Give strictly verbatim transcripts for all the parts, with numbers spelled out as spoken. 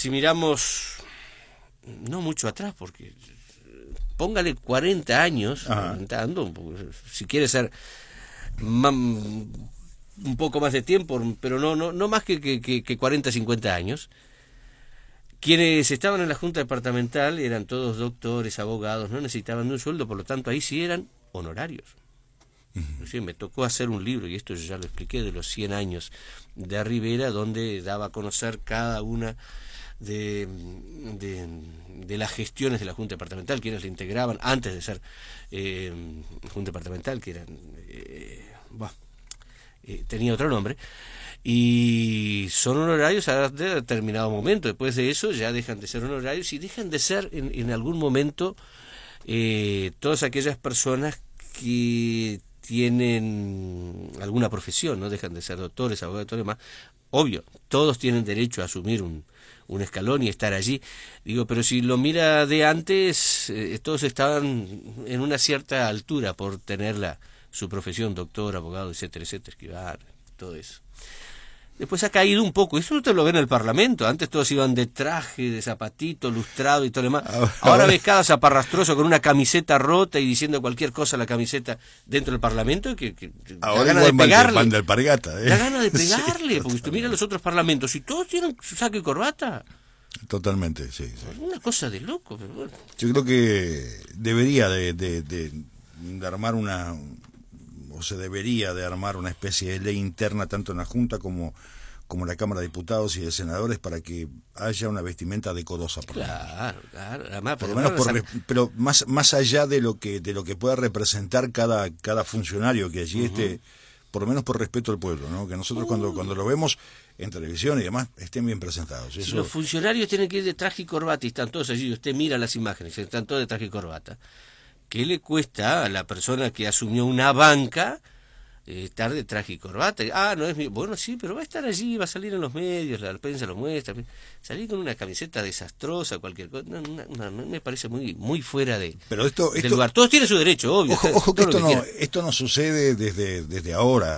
si miramos, no mucho atrás, porque póngale cuarenta años, ando, si quiere ser más, un poco más de tiempo, pero no no no más que, que, que cuarenta, cincuenta años. Quienes estaban en la Junta Departamental eran todos doctores, abogados, no necesitaban de un sueldo, por lo tanto ahí sí eran honorarios. Uh-huh. Sí, me tocó hacer un libro, y esto yo ya lo expliqué, de los cien años de Rivera, donde daba a conocer cada una de, de, de las gestiones de la Junta Departamental, quienes la integraban antes de ser eh, Junta Departamental, que eran... Eh, bah, eh, tenía otro nombre, y son honorarios a determinado momento. Después de eso ya dejan de ser honorarios y dejan de ser en, en algún momento eh, todas aquellas personas que tienen alguna profesión, no dejan de ser doctores, abogados, todo lo demás. Obvio, todos tienen derecho a asumir un, un escalón y estar allí. Digo, pero si lo mira de antes, eh, todos estaban en una cierta altura por tener la, su profesión, doctor, abogado, etcétera, etcétera, escribir, todo eso. Después ha caído un poco, eso usted lo ve en el Parlamento, antes todos iban de traje, de zapatito, lustrado y todo lo demás. Ahora, ahora ves cada zaparrastroso con una camiseta rota y diciendo cualquier cosa a la camiseta dentro del Parlamento, que, que ahora da ganas de pegarle. Van de alpargata, ¿eh? Da ganas de pegarle, sí, porque usted mira los otros parlamentos y todos tienen su saco y corbata. Totalmente, sí, sí. Una cosa de loco. Pero bueno. Yo creo que debería de, de, de, de armar una... o se debería de armar una especie de ley interna tanto en la Junta como como la Cámara de Diputados y de Senadores para que haya una vestimenta decorosa, por claro, claro, además, por lo menos por, pero más más allá de lo que de lo que pueda representar cada cada funcionario que allí uh-huh. esté, por lo menos por respeto al pueblo, ¿no? Que nosotros uh. cuando cuando lo vemos en televisión y demás estén bien presentados. Eso... Si los funcionarios tienen que ir de traje y corbata y están todos allí, usted mira las imágenes, están todos de traje y corbata. ¿Qué le cuesta a la persona que asumió una banca eh, estar de traje y corbata? Ah, no es mi... Bueno, sí, pero va a estar allí, va a salir en los medios, la prensa lo muestra. Salir con una camiseta desastrosa, cualquier cosa, no, no, no, no, me parece muy muy fuera de, pero esto, del esto... lugar. Todos tienen su derecho, obvio. Ojo, ojo que esto no, esto no sucede desde, desde ahora.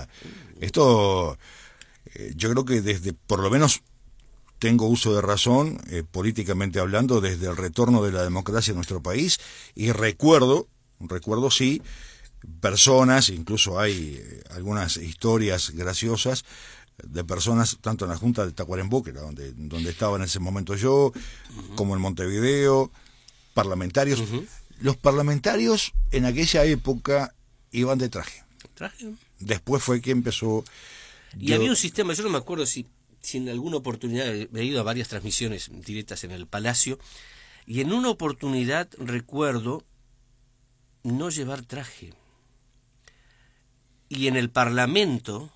Esto, eh, yo creo que desde, por lo menos... tengo uso de razón, eh, políticamente hablando, desde el retorno de la democracia en nuestro país, y recuerdo, recuerdo sí, personas, incluso hay eh, algunas historias graciosas, de personas, tanto en la Junta de Tacuarembó, que era donde, donde estaba en ese momento yo, uh-huh. como en Montevideo, parlamentarios. Uh-huh. Los parlamentarios en aquella época iban de traje. ¿Traje? Después fue que empezó... Y yo... había un sistema, yo no me acuerdo si... si en alguna oportunidad he ido a varias transmisiones directas en el Palacio, y en una oportunidad recuerdo no llevar traje. Y en el Parlamento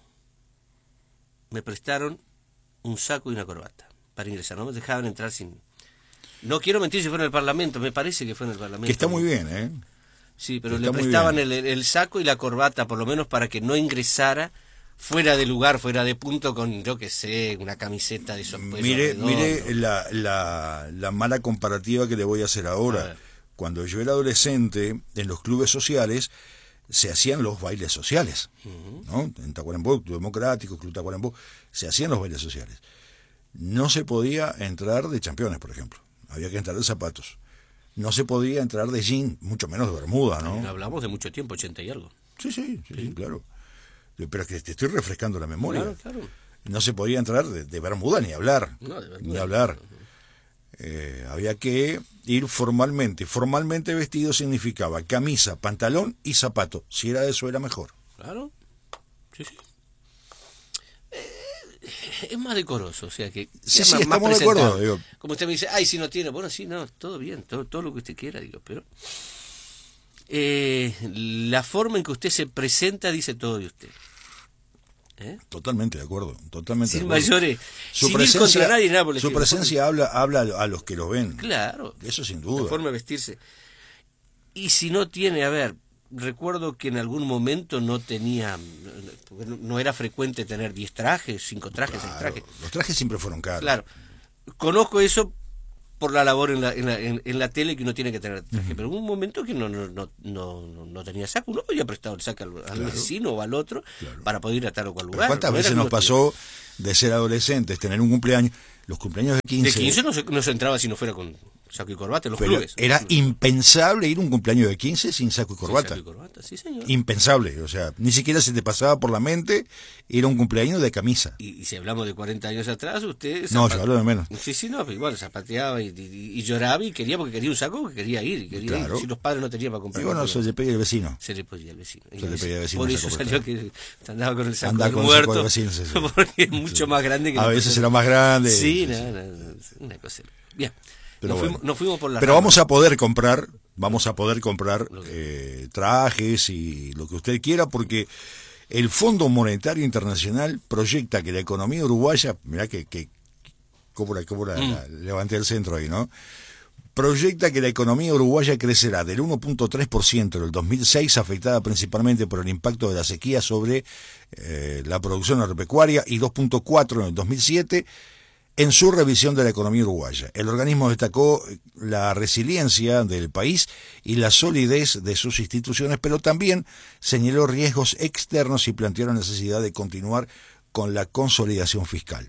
me prestaron un saco y una corbata para ingresar, no me dejaban entrar sin... No quiero mentir si fue en el Parlamento, me parece que fue en el Parlamento. Que está muy bien, ¿eh? Sí, pero le prestaban el, el saco y la corbata, por lo menos para que no ingresara fuera de lugar, fuera de punto, con, yo qué sé, una camiseta de esos pesos. Mire, mire la, la, la mala comparativa que le voy a hacer ahora. Cuando yo era adolescente, en los clubes sociales, se hacían los bailes sociales, uh-huh. ¿no? En Tacuarembó, Club Democrático, Club Tacuarembó, se hacían los bailes sociales. No se podía entrar de championes, por ejemplo. Había que entrar de zapatos. No se podía entrar de jean, mucho menos de bermuda, ¿no? Hablamos de mucho tiempo, ochenta y algo. Sí, sí, sí, sí, claro. Pero es que te estoy refrescando la memoria. Claro, claro. No se podía entrar de, de bermuda ni hablar. No, de bermuda. Ni hablar. Eh, había que ir formalmente. Formalmente vestido significaba camisa, pantalón y zapato. Si era eso, era mejor. Claro. Sí, sí. Eh, es más decoroso, o sea que... Sí, es sí, más, estamos más de acuerdo. Digo. Como usted me dice, ay, si no tiene... Bueno, sí, no, todo bien, todo, todo lo que usted quiera, digo, pero... Eh, la forma en que usted se presenta dice todo de usted. ¿Eh? Totalmente de acuerdo, totalmente sin de acuerdo. mayores, su sin presencia, ir contra nadie, nada por el su estilo. presencia habla, habla a los que lo ven. Claro. Eso sin duda. La forma de vestirse. Y si no tiene, a ver, recuerdo que en algún momento no tenía, no era frecuente tener diez trajes, cinco trajes, Claro, seis trajes. Los trajes siempre fueron caros. Claro. Conozco eso por la labor en la, en la, en, en la tele que uno tiene que tener traje. Uh-huh. Pero hubo un momento que no no, no, no, no tenía saco, uno podía prestar el saco al, al claro. vecino o al otro claro. para poder ir a tal o cual lugar. Pero ¿cuántas no veces nos pasó de ser adolescentes, tener un cumpleaños, los cumpleaños de quince? De quince no se, no se entraba si no fuera con saco y corbata en los pero clubes. Era impensable ir a un cumpleaños de quince sin saco y corbata. Sin saco y corbata, sí, señor. Impensable, o sea, ni siquiera se te pasaba por la mente ir a un cumpleaños de camisa. Y, y si hablamos de cuarenta años atrás, usted... No, yo hablo de menos. Sí, sí, no, pero igual zapateaba y, y, y lloraba y quería porque quería un saco, porque quería ir. Y quería claro. ir. Si los padres no tenían para comprar. Y bueno, se le pedía al vecino. Se le pedía al vecino. Se le pedía al vecino. Por eso salió que andaba con el saco andaba del con muerto. El saco del vecino, sí, sí. Porque es mucho sí. más grande que... A veces era más grande. Sí, sí, no, sí. no, no, una cosa... Bien. Pero nos, bueno. fuimos, nos fuimos por la Pero rama. vamos a poder comprar, vamos a poder comprar eh, trajes y lo que usted quiera, porque el Fondo Monetario Internacional proyecta que la economía uruguaya, mirá que, que cómo la, cómo la, mm. la levanté el centro ahí, ¿no? Proyecta que la economía uruguaya crecerá del uno punto tres por ciento en el dos mil seis, afectada principalmente por el impacto de la sequía sobre eh, la producción agropecuaria, y dos punto cuatro por ciento en el dos mil siete, en su revisión de la economía uruguaya. El organismo destacó la resiliencia del país y la solidez de sus instituciones, pero también señaló riesgos externos y planteó la necesidad de continuar con la consolidación fiscal.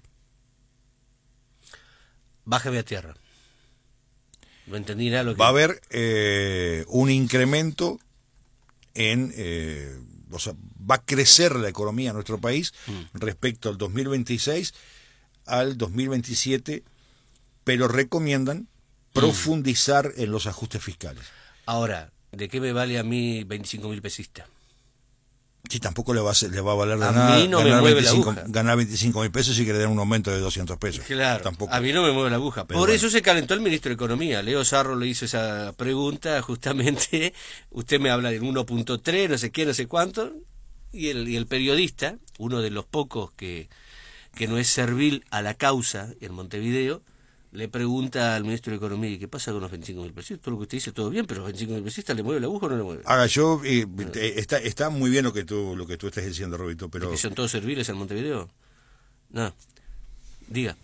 Bájame a tierra. No entendí nada lo que... Va a haber eh, un incremento en... Eh, o sea, va a crecer la economía en nuestro país mm. respecto al dos mil veintiséis al dos mil veintisiete, pero recomiendan profundizar mm. en los ajustes fiscales. Ahora, ¿de qué me vale a mí veinticinco mil pesistas? Sí, tampoco le va a, le va a valer de a nada mí no ganar, me mueve veinticinco, la aguja. ganar veinticinco mil pesos y querer un aumento de doscientos pesos. Claro, tampoco. A mí no me mueve la aguja. Pero Por bueno. eso se calentó el ministro de Economía. Leo Sarro le hizo esa pregunta justamente. Usted me habla de uno punto tres, no sé qué, no sé cuánto. Y el, y el periodista, uno de los pocos que... que no es servil a la causa en Montevideo, le pregunta al ministro de Economía, ¿qué pasa con los veinticinco mil pesos? Todo lo que usted dice, todo bien, pero los veinticinco mil pesos, ¿le mueve la aguja o no le mueve? Ahora, yo, eh, está, está muy bien lo que tú lo que tú estás diciendo, Robito, pero... ¿Que son todos serviles en Montevideo? No, diga.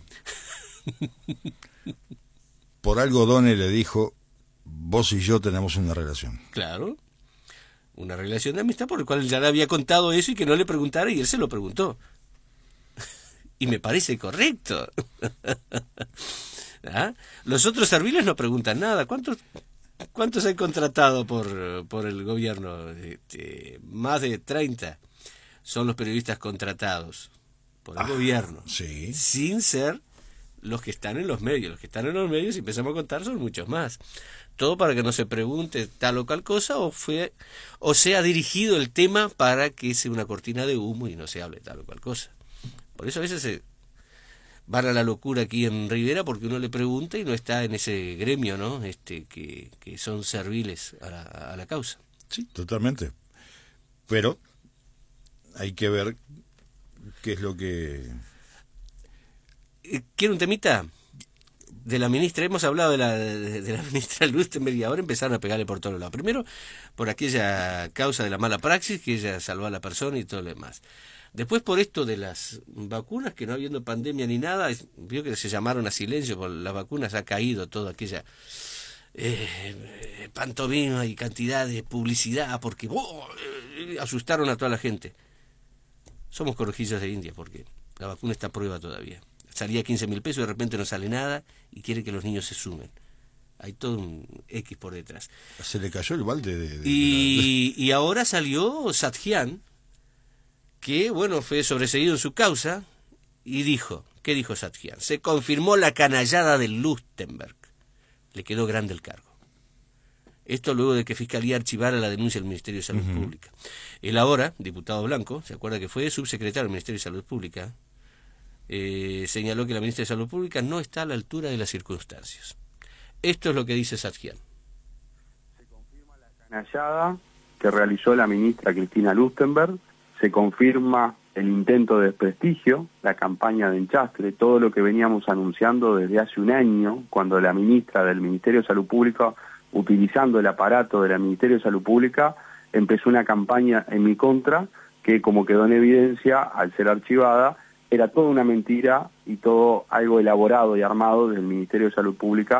Por algo Donne le dijo, vos y yo tenemos una relación. Claro, una relación de amistad por la cual ya le había contado eso y que no le preguntara y él se lo preguntó. Y me parece correcto. ¿Ah? Los otros serviles no preguntan nada. ¿Cuántos cuántos hay contratado por, por el gobierno? Este, más de treinta son los periodistas contratados por el ah, gobierno. Sí. Sin ser los que están en los medios. Los que están en los medios, si empezamos a contar, son muchos más. Todo para que no se pregunte tal o cual cosa o, fue, o sea dirigido el tema para que sea una cortina de humo y no se hable tal o cual cosa. Por eso a veces se van a la locura aquí en Rivera porque uno le pregunta y no está en ese gremio, ¿no? Este que, que son serviles a la, a la causa. Sí, totalmente. Pero hay que ver qué es lo que... ¿Quiere un temita? De la ministra, hemos hablado de la, de, de la ministra Lustenberg y ahora empezaron a pegarle por todos lados. Primero, por aquella causa de la mala praxis, que ella salvó a la persona y todo lo demás. Después por esto de las vacunas, que no habiendo pandemia ni nada, vio que se llamaron a silencio por las vacunas, ha caído toda aquella eh, pantomima y cantidad de publicidad, porque oh, eh, asustaron a toda la gente. Somos conejillos de India, porque la vacuna está a prueba todavía. Salía quince mil pesos y de repente no sale nada y quiere que los niños se sumen. Hay todo un X por detrás. Se le cayó el balde de... de y, de... y ahora salió Satjian, que, bueno, fue sobreseído en su causa, y dijo, ¿qué dijo Satjian? Se confirmó la canallada de Lustenberg. Le quedó grande el cargo. Esto luego de que Fiscalía archivara la denuncia del Ministerio de Salud uh-huh. Pública. Él ahora, diputado Blanco, ¿se acuerda que fue subsecretario del Ministerio de Salud Pública? Eh, señaló que la ministra de Salud Pública no está a la altura de las circunstancias. Esto es lo que dice Satjian. Se confirma la canallada que realizó la ministra Cristina Lustenberg, se confirma el intento de desprestigio, la campaña de enchastre, todo lo que veníamos anunciando desde hace un año, cuando la ministra del Ministerio de Salud Pública, utilizando el aparato del Ministerio de Salud Pública, empezó una campaña en mi contra, que como quedó en evidencia, al ser archivada, era toda una mentira y todo algo elaborado y armado del Ministerio de Salud Pública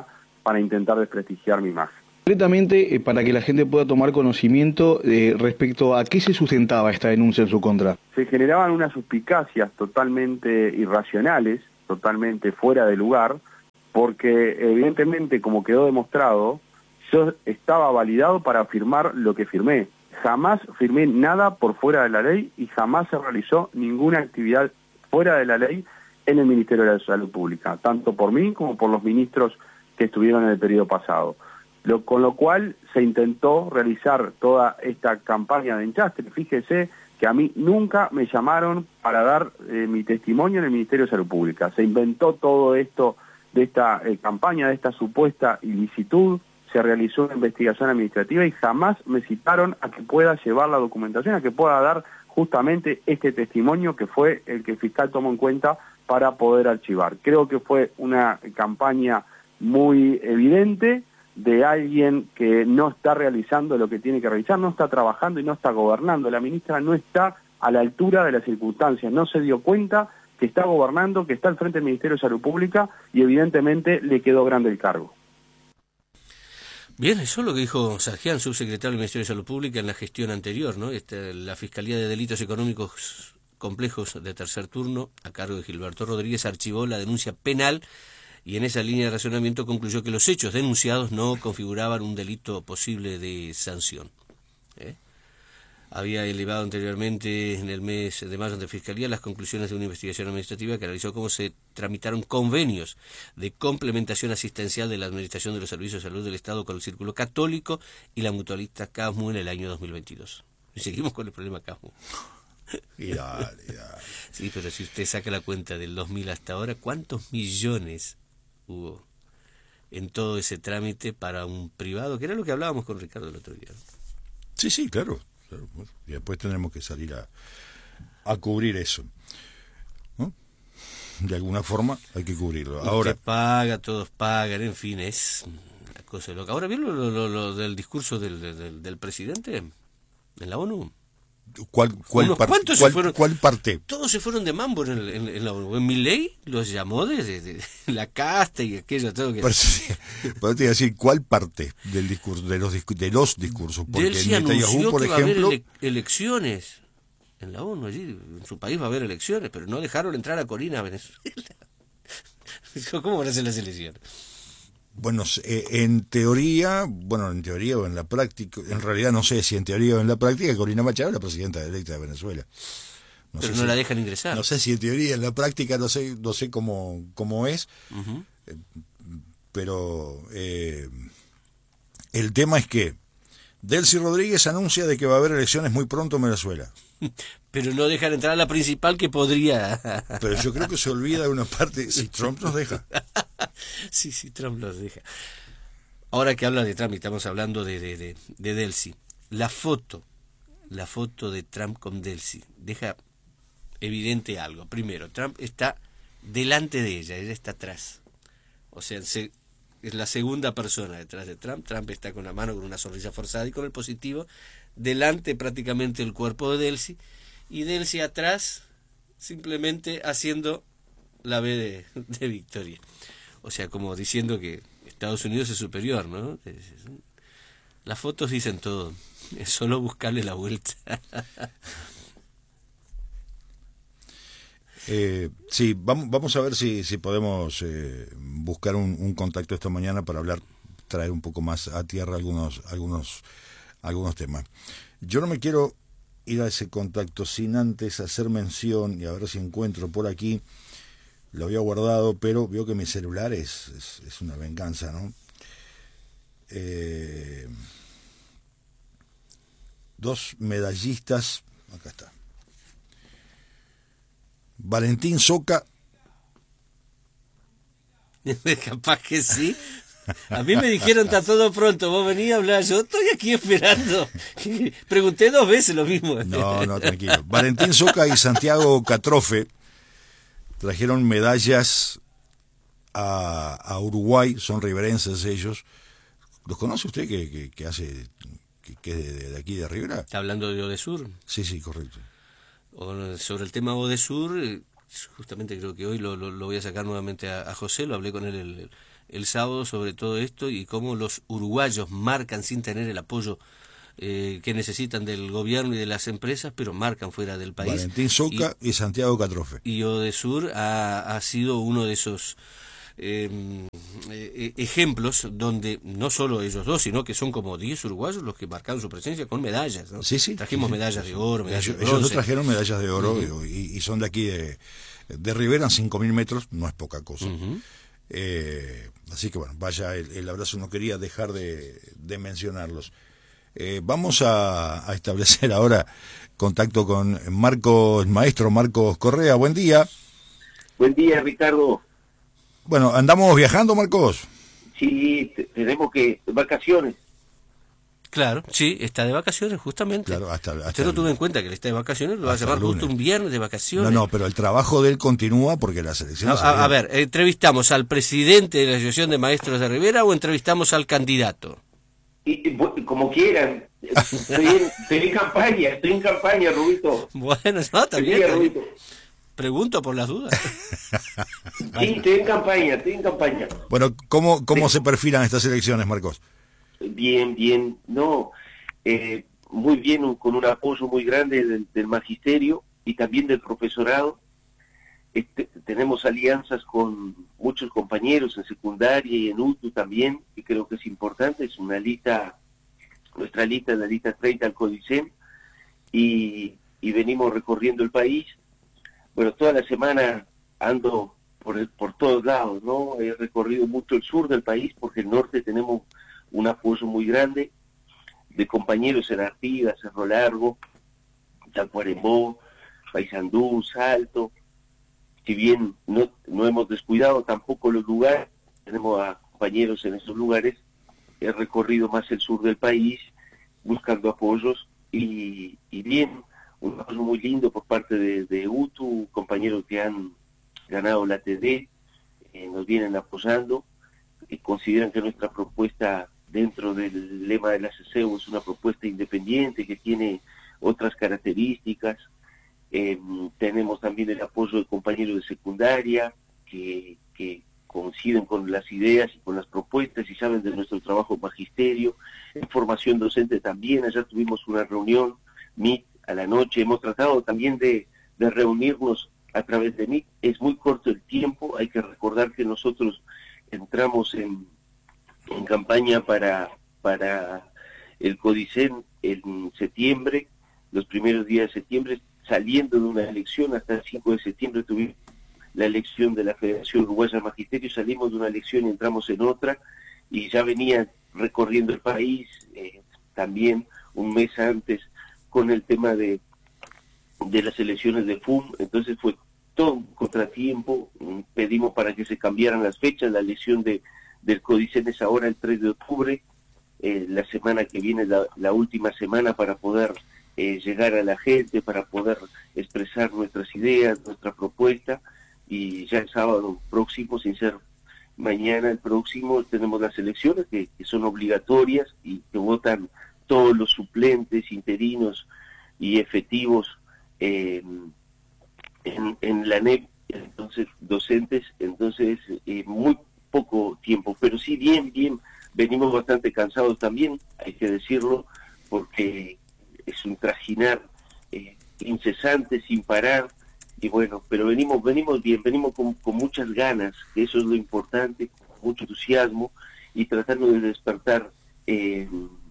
para intentar desprestigiar mi imagen. Concretamente, eh, para que la gente pueda tomar conocimiento eh, respecto a qué se sustentaba esta denuncia en su contra. Se generaban unas suspicacias totalmente irracionales, totalmente fuera de lugar, porque evidentemente, como quedó demostrado, yo estaba validado para firmar lo que firmé. Jamás firmé nada por fuera de la ley y jamás se realizó ninguna actividad fuera de la ley en el Ministerio de la Salud Pública, tanto por mí como por los ministros que estuvieron en el periodo pasado. Lo, con lo cual se intentó realizar toda esta campaña de enchastre. Fíjese que a mí nunca me llamaron para dar eh, mi testimonio en el Ministerio de Salud Pública. Se inventó todo esto de esta eh, campaña, de esta supuesta ilicitud, se realizó una investigación administrativa y jamás me citaron a que pueda llevar la documentación, a que pueda dar justamente este testimonio que fue el que el fiscal tomó en cuenta para poder archivar. Creo que fue una campaña muy evidente de alguien que no está realizando lo que tiene que realizar, no está trabajando y no está gobernando. La ministra no está a la altura de las circunstancias, no se dio cuenta que está gobernando, que está al frente del Ministerio de Salud Pública y evidentemente le quedó grande el cargo. Bien, eso es lo que dijo Sarjián, subsecretario del Ministerio de Salud Pública en la gestión anterior, ¿no? Este, la Fiscalía de Delitos Económicos Complejos de tercer turno, a cargo de Gilberto Rodríguez, archivó la denuncia penal y en esa línea de razonamiento concluyó que los hechos denunciados no configuraban un delito posible de sanción. ¿Eh? Había elevado anteriormente en el mes de mayo ante Fiscalía las conclusiones de una investigación administrativa que analizó cómo se tramitaron convenios de complementación asistencial de la Administración de los Servicios de Salud del Estado con el Círculo Católico y la mutualista CASMU en el año dos mil veintidós. Y seguimos con el problema CASMU. Ya, ya. Sí, pero si usted saca la cuenta del dos mil hasta ahora, ¿cuántos millones hubo en todo ese trámite para un privado? Que era lo que hablábamos con Ricardo el otro día. Sí, sí, claro. claro. Y después tendremos que salir a, a cubrir eso, ¿no? De alguna forma hay que cubrirlo. Ahora usted paga, todos pagan, en fin, es una cosa loca. Ahora, ¿vieron lo, lo, lo del discurso del, del, del presidente en la ONU? ¿Cuál, cuál, par, ¿Cuántos cuál, se fueron? ¿Cuál parte? Todos se fueron de mambo en, en, en la ONU. En Milei los llamó desde de, de la casta y aquello todo que... Pero, sí, pero te iba a decir, ¿cuál parte del discurso, de los, de los discursos? Porque él sí en Netanyahu, por que ejemplo... va a haber ele elecciones en la ONU, allí en su país va a haber elecciones, pero no dejaron entrar a Corina a Venezuela. ¿Cómo van a hacer las elecciones? Bueno, en teoría, bueno, en teoría o en la práctica, en realidad no sé si en teoría o en la práctica, Corina Machado es la presidenta electa de Venezuela. No pero no si, la dejan ingresar. No sé si en teoría, en la práctica, no sé no sé cómo, cómo es, uh-huh. eh, pero eh, el tema es que Delcy Rodríguez anuncia de que va a haber elecciones muy pronto en Venezuela. Pero no dejan entrar a la principal que podría. Pero yo creo que se olvida de una parte, si Trump nos deja. Sí, sí, Trump los deja. Ahora que habla de Trump, estamos hablando de, de, de, de Delcy. La foto, la foto de Trump con Delcy, deja evidente algo. Primero, Trump está delante de ella, ella está atrás. O sea, se, es la segunda persona detrás de Trump. Trump está con la mano con una sonrisa forzada y con el positivo delante prácticamente el cuerpo de Delcy. Y Delcy atrás, simplemente haciendo la B de, de Victoria. O sea, como diciendo que Estados Unidos es superior, ¿no? Las fotos dicen todo. Es solo buscarle la vuelta. eh, sí, vamos, vamos a ver si, si podemos eh, buscar un, un contacto esta mañana para hablar, traer un poco más a tierra algunos, algunos, algunos temas. Yo no me quiero ir a ese contacto sin antes hacer mención, y a ver si encuentro por aquí. Lo había guardado, pero veo que mi celular es, es, es una venganza, ¿no? Eh, dos medallistas, acá está. Valentín Soca. Capaz que sí. A mí me dijeron, está todo pronto, vos venís a hablar, yo estoy aquí esperando. Pregunté dos veces lo mismo. No, no, tranquilo. Valentín Soca y Santiago Catrofe trajeron medallas a, a Uruguay, son riverenses ellos. ¿Los conoce usted que, que, que hace, que, que es de, de aquí de Rivera? ¿Está hablando de Odesur? Sí, sí, correcto. O sobre el tema Odesur, justamente creo que hoy lo, lo, lo voy a sacar nuevamente a, a José, lo hablé con él el, el, el sábado sobre todo esto y cómo los uruguayos marcan sin tener el apoyo eh, que necesitan del gobierno y de las empresas, pero marcan fuera del país. Valentín Soca y, y Santiago Catrofe. Y Odesur ha, ha sido uno de esos eh, eh, ejemplos donde no solo ellos dos, sino que son como diez uruguayos los que marcaron su presencia con medallas, ¿no? Sí, sí. Trajimos sí, medallas sí, de oro, medallas ellos, de bronce. Ellos trajeron medallas de oro uh-huh. y, y son de aquí de, de Rivera, cinco mil metros, no es poca cosa. Uh-huh. Eh, así que bueno, vaya el, el abrazo, no quería dejar de, de mencionarlos. Eh, vamos a, a establecer ahora contacto con Marcos, maestro Marcos Correa. Buen día. Buen día, Ricardo. Bueno, ¿andamos viajando, Marcos? Sí, tenemos que vacaciones. Claro, sí, está de vacaciones justamente. Claro, hasta, hasta Usted no el, tuvo en cuenta que él está de vacaciones, lo va a llamar justo un viernes de vacaciones. No, no, pero el trabajo de él continúa porque la selección... A, a, a ver, ¿entrevistamos al presidente de la Asociación de Maestros de Rivera o entrevistamos al candidato? Y, y, como quieran. Estoy en, estoy en campaña, estoy en campaña, Rubito. Bueno, no, también. también. Pregunto por las dudas. Sí, estoy en campaña, estoy en campaña. Bueno, ¿cómo, cómo sí. se perfilan estas elecciones, Marcos? Bien, bien, no, eh, muy bien, un, con un apoyo muy grande del, del magisterio y también del profesorado. Este, tenemos alianzas con muchos compañeros en secundaria y en U T U también, que creo que es importante. Es una lista, nuestra lista es la lista treinta al Codicen, y, y venimos recorriendo el país. Bueno, toda la semana ando por, el, por todos lados, ¿no? He recorrido mucho el sur del país, porque el norte tenemos un apoyo muy grande de compañeros en Artigas, Cerro Largo, Tacuarembó, Paysandú, Salto. Si bien no, no hemos descuidado tampoco los lugares, tenemos a compañeros en esos lugares, he recorrido más el sur del país buscando apoyos y, y bien, un apoyo muy lindo por parte de, de U T U, compañeros que han ganado la T D, eh, nos vienen apoyando y consideran que nuestra propuesta dentro del lema de la C C U es una propuesta independiente que tiene otras características. Eh, tenemos también el apoyo de compañeros de secundaria que, que coinciden con las ideas y con las propuestas y saben de nuestro trabajo magisterio. En formación docente también, allá tuvimos una reunión, Meet, a la noche. Hemos tratado también de, de reunirnos a través de Meet. Es muy corto el tiempo, hay que recordar que nosotros entramos en, en campaña para, para el Codicen en septiembre, los primeros días de septiembre, saliendo de una elección. Hasta el cinco de septiembre tuvimos la elección de la Federación Uruguaya de Magisterio, salimos de una elección y entramos en otra, y ya venía recorriendo el país, eh, también un mes antes con el tema de, de las elecciones de F U M, entonces fue todo un contratiempo. Pedimos para que se cambiaran las fechas, la elección de, del Codicen es ahora el tres de octubre, eh, la semana que viene, la, la última semana para poder Eh, llegar a la gente, para poder expresar nuestras ideas, nuestra propuesta, y ya el sábado próximo, sin ser mañana, el próximo, tenemos las elecciones que, que son obligatorias y que votan todos los suplentes, interinos y efectivos eh, en, en la N E P, entonces docentes, entonces eh, muy poco tiempo, pero sí bien, bien, venimos bastante cansados también, hay que decirlo, porque es un trajinar eh, incesante, sin parar, y bueno, pero venimos venimos bien, venimos con, con muchas ganas, que eso es lo importante, con mucho entusiasmo, y tratando de despertar eh,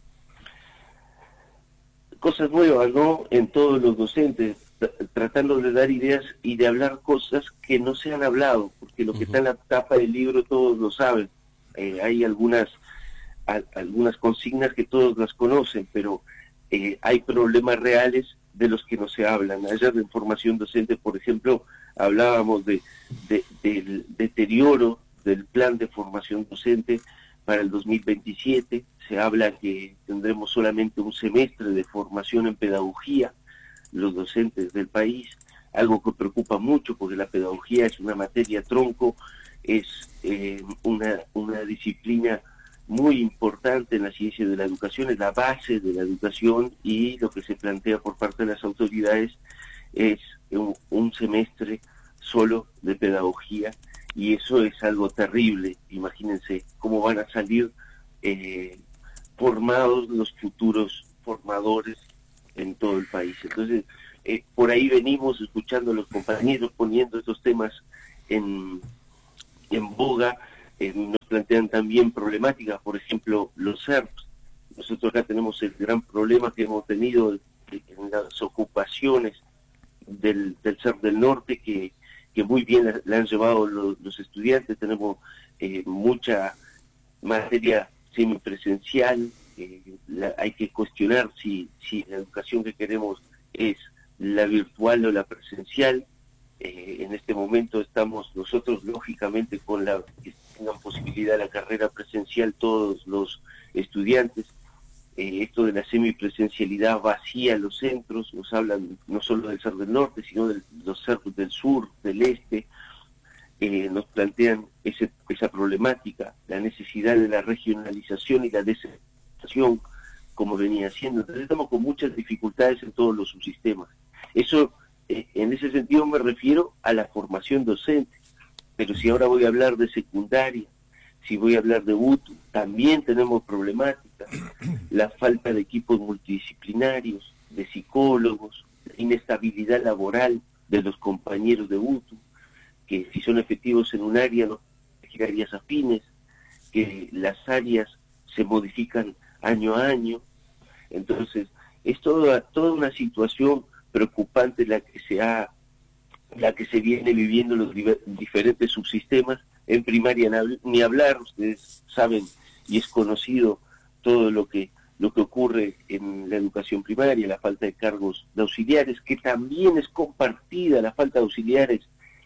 cosas nuevas, ¿no?, en todos los docentes, tratando de dar ideas y de hablar cosas que no se han hablado, porque lo que uh-huh. está en la tapa del libro todos lo saben, eh, hay algunas, a, algunas consignas que todos las conocen, pero Eh, hay problemas reales de los que no se hablan. Allá de formación docente, por ejemplo, hablábamos de, de, del deterioro del plan de formación docente para el dos mil veintisiete. Se habla que tendremos solamente un semestre de formación en pedagogía, los docentes del país, algo que preocupa mucho porque la pedagogía es una materia tronco, es eh, una, una disciplina muy importante en la ciencia de la educación, es la base de la educación, y lo que se plantea por parte de las autoridades es un, un semestre solo de pedagogía, y eso es algo terrible. Imagínense cómo van a salir eh, formados los futuros formadores en todo el país. Entonces, eh, por ahí venimos escuchando a los compañeros poniendo estos temas en, en boga. Eh, nos plantean también problemáticas, por ejemplo, los C E R Ps. Nosotros acá tenemos el gran problema que hemos tenido en las ocupaciones del, del C E R P del Norte, que, que muy bien la, la han llevado los, los estudiantes. Tenemos eh, mucha materia semipresencial. Eh, la, hay que cuestionar si, si la educación que queremos es la virtual o la presencial. Eh, en este momento estamos nosotros, lógicamente, con la que tengan posibilidad de la carrera presencial todos los estudiantes. Eh, esto de la semipresencialidad vacía los centros, nos hablan no solo del C E R P del Norte, sino de los C E R P del Sur, del Este. Eh, nos plantean ese, esa problemática, la necesidad de la regionalización y la descentralización, como venía haciendo. Entonces estamos con muchas dificultades en todos los subsistemas. Eso, eh, en ese sentido me refiero a la formación docente, pero si ahora voy a hablar de secundaria, si voy a hablar de U T U, también tenemos problemáticas, la falta de equipos multidisciplinarios, de psicólogos, la inestabilidad laboral de los compañeros de U T U, que si son efectivos en un área, no hay áreas afines, que las áreas se modifican año a año. Entonces, es toda, toda una situación preocupante la que se ha, la que se viene viviendo en los diferentes subsistemas. En primaria ni hablar, ustedes saben y es conocido todo lo que lo que ocurre en la educación primaria, la falta de cargos de auxiliares, que también es compartida la falta de auxiliares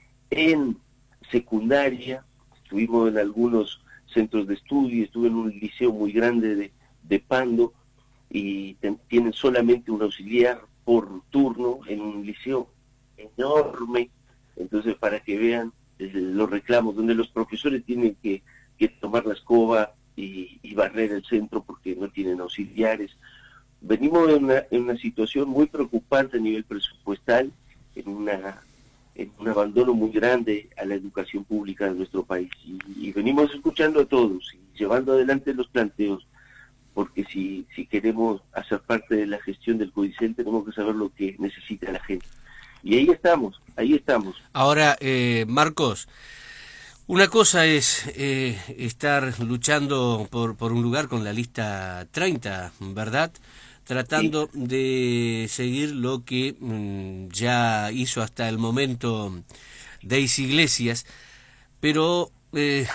en secundaria. Estuvimos en algunos centros de estudio, estuve en un liceo muy grande de, de Pando, y ten, tienen solamente un auxiliar por turno en un liceo enorme. Entonces, para que vean los reclamos, donde los profesores tienen que, que tomar la escoba y, y barrer el centro porque no tienen auxiliares. Venimos en una, en una situación muy preocupante a nivel presupuestal, en, una, en un abandono muy grande a la educación pública de nuestro país. Y, y venimos escuchando a todos y llevando adelante los planteos, porque si, si queremos hacer parte de la gestión del CODICEN tenemos que saber lo que necesita la gente. Y ahí estamos, ahí estamos. Ahora, eh, Marcos, una cosa es eh, estar luchando por, por un lugar con la lista treinta, ¿verdad? Tratando sí. de seguir lo que mmm, ya hizo hasta el momento Daisy Iglesias, pero eh,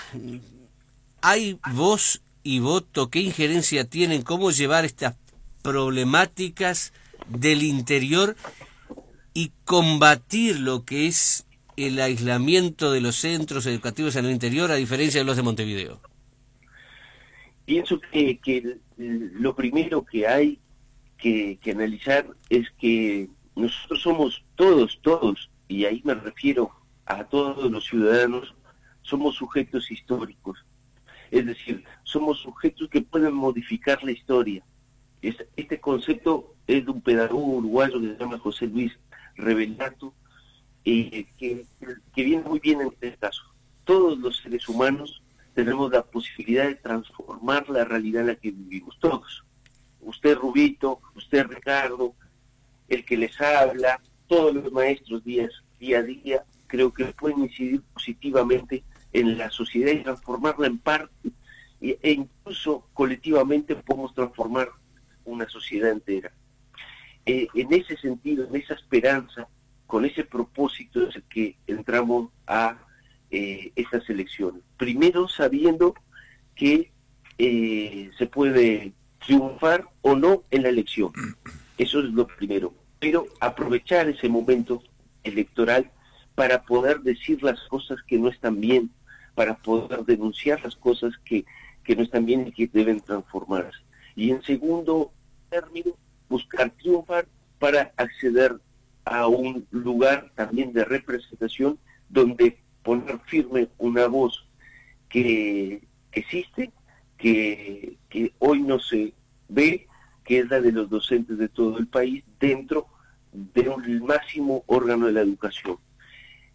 ¿hay voz y voto? ¿Qué injerencia tienen? ¿Cómo llevar estas problemáticas del interior y combatir lo que es el aislamiento de los centros educativos en el interior, a diferencia de los de Montevideo? Pienso que, que lo primero que hay que, que analizar es que nosotros somos todos, todos, y ahí me refiero a todos los ciudadanos, somos sujetos históricos. Es decir, somos sujetos que pueden modificar la historia. Este concepto es de un pedagogo uruguayo que se llama José Luis Revelato, eh, que, que viene muy bien en este caso. Todos los seres humanos tenemos la posibilidad de transformar la realidad en la que vivimos, todos. Usted, Rubito, usted, Ricardo, el que les habla, todos los maestros día, día a día, creo que pueden incidir positivamente en la sociedad y transformarla en parte, e incluso colectivamente podemos transformar una sociedad entera. Eh, en ese sentido, en esa esperanza, con ese propósito es el que entramos a eh, estas elecciones. Primero sabiendo que eh, se puede triunfar o no en la elección. Eso es lo primero. Pero aprovechar ese momento electoral para poder decir las cosas que no están bien, para poder denunciar las cosas que, que no están bien y que deben transformarse. Y en segundo término, buscar triunfar para acceder a un lugar también de representación donde poner firme una voz que existe, que, que hoy no se ve, que es la de los docentes de todo el país dentro de un máximo órgano de la educación. Eh,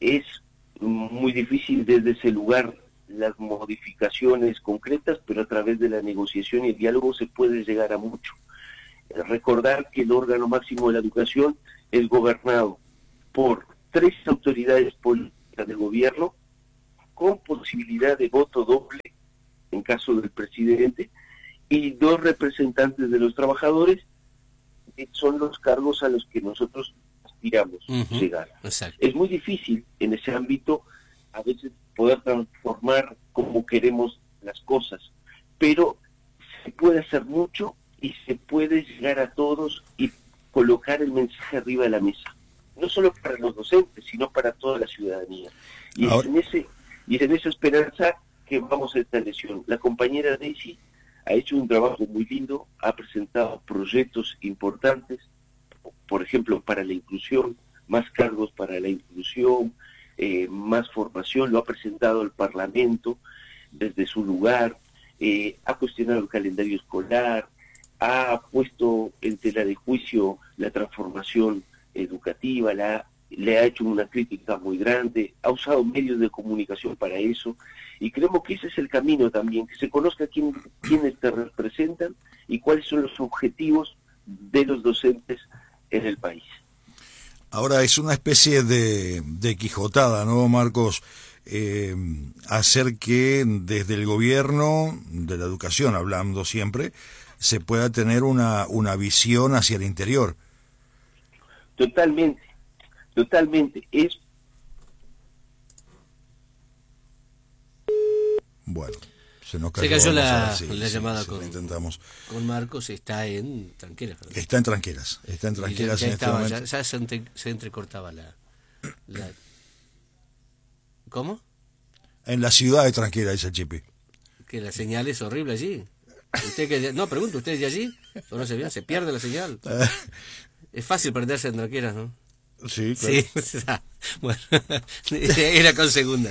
es muy difícil desde ese lugar las modificaciones concretas, pero a través de la negociación y el diálogo se puede llegar a mucho. Recordar que el órgano máximo de la educación es gobernado por tres autoridades políticas del gobierno, con posibilidad de voto doble en caso del presidente, y dos representantes de los trabajadores, que son los cargos a los que nosotros aspiramos uh-huh. llegar. Exacto. Es muy difícil en ese ámbito a veces poder transformar como queremos las cosas, pero se puede hacer mucho y se puede llegar a todos y colocar el mensaje arriba de la mesa, no solo para los docentes, sino para toda la ciudadanía. Y Ahora... es en ese y es en esa esperanza que vamos a esta elección. La compañera Daisy ha hecho un trabajo muy lindo, ha presentado proyectos importantes, por ejemplo, para la inclusión, más cargos para la inclusión, eh, más formación, lo ha presentado al Parlamento desde su lugar, eh, ha cuestionado el calendario escolar, ha puesto en tela de juicio la transformación educativa, la, le ha hecho una crítica muy grande, ha usado medios de comunicación para eso, y creemos que ese es el camino también, que se conozca quién, quiénes te representan y cuáles son los objetivos de los docentes en el país. Ahora es una especie de, de quijotada, ¿no, Marcos? Eh, hacer que desde el gobierno, de la educación hablando siempre, se pueda tener una, una visión hacia el interior. Totalmente, totalmente. Es Bueno, se nos cayó, se cayó la, ver, sí, la sí, llamada sí, con, intentamos. con Marcos, está en Tranqueras. ¿Verdad? Está en Tranqueras, está en Tranqueras ya, ya en estaba, este momento. Ya, ya se, entre, se entrecortaba la, la... ¿Cómo? En la ciudad de Tranqueras, dice el Chipi. Que la señal es horrible allí. Usted que no, pregunto, ¿usted es de allí? ¿O no se ve? ¿Se pierde la señal? Es fácil perderse en Tranqueras, ¿no? Sí, claro. Sí, bueno, era con segunda.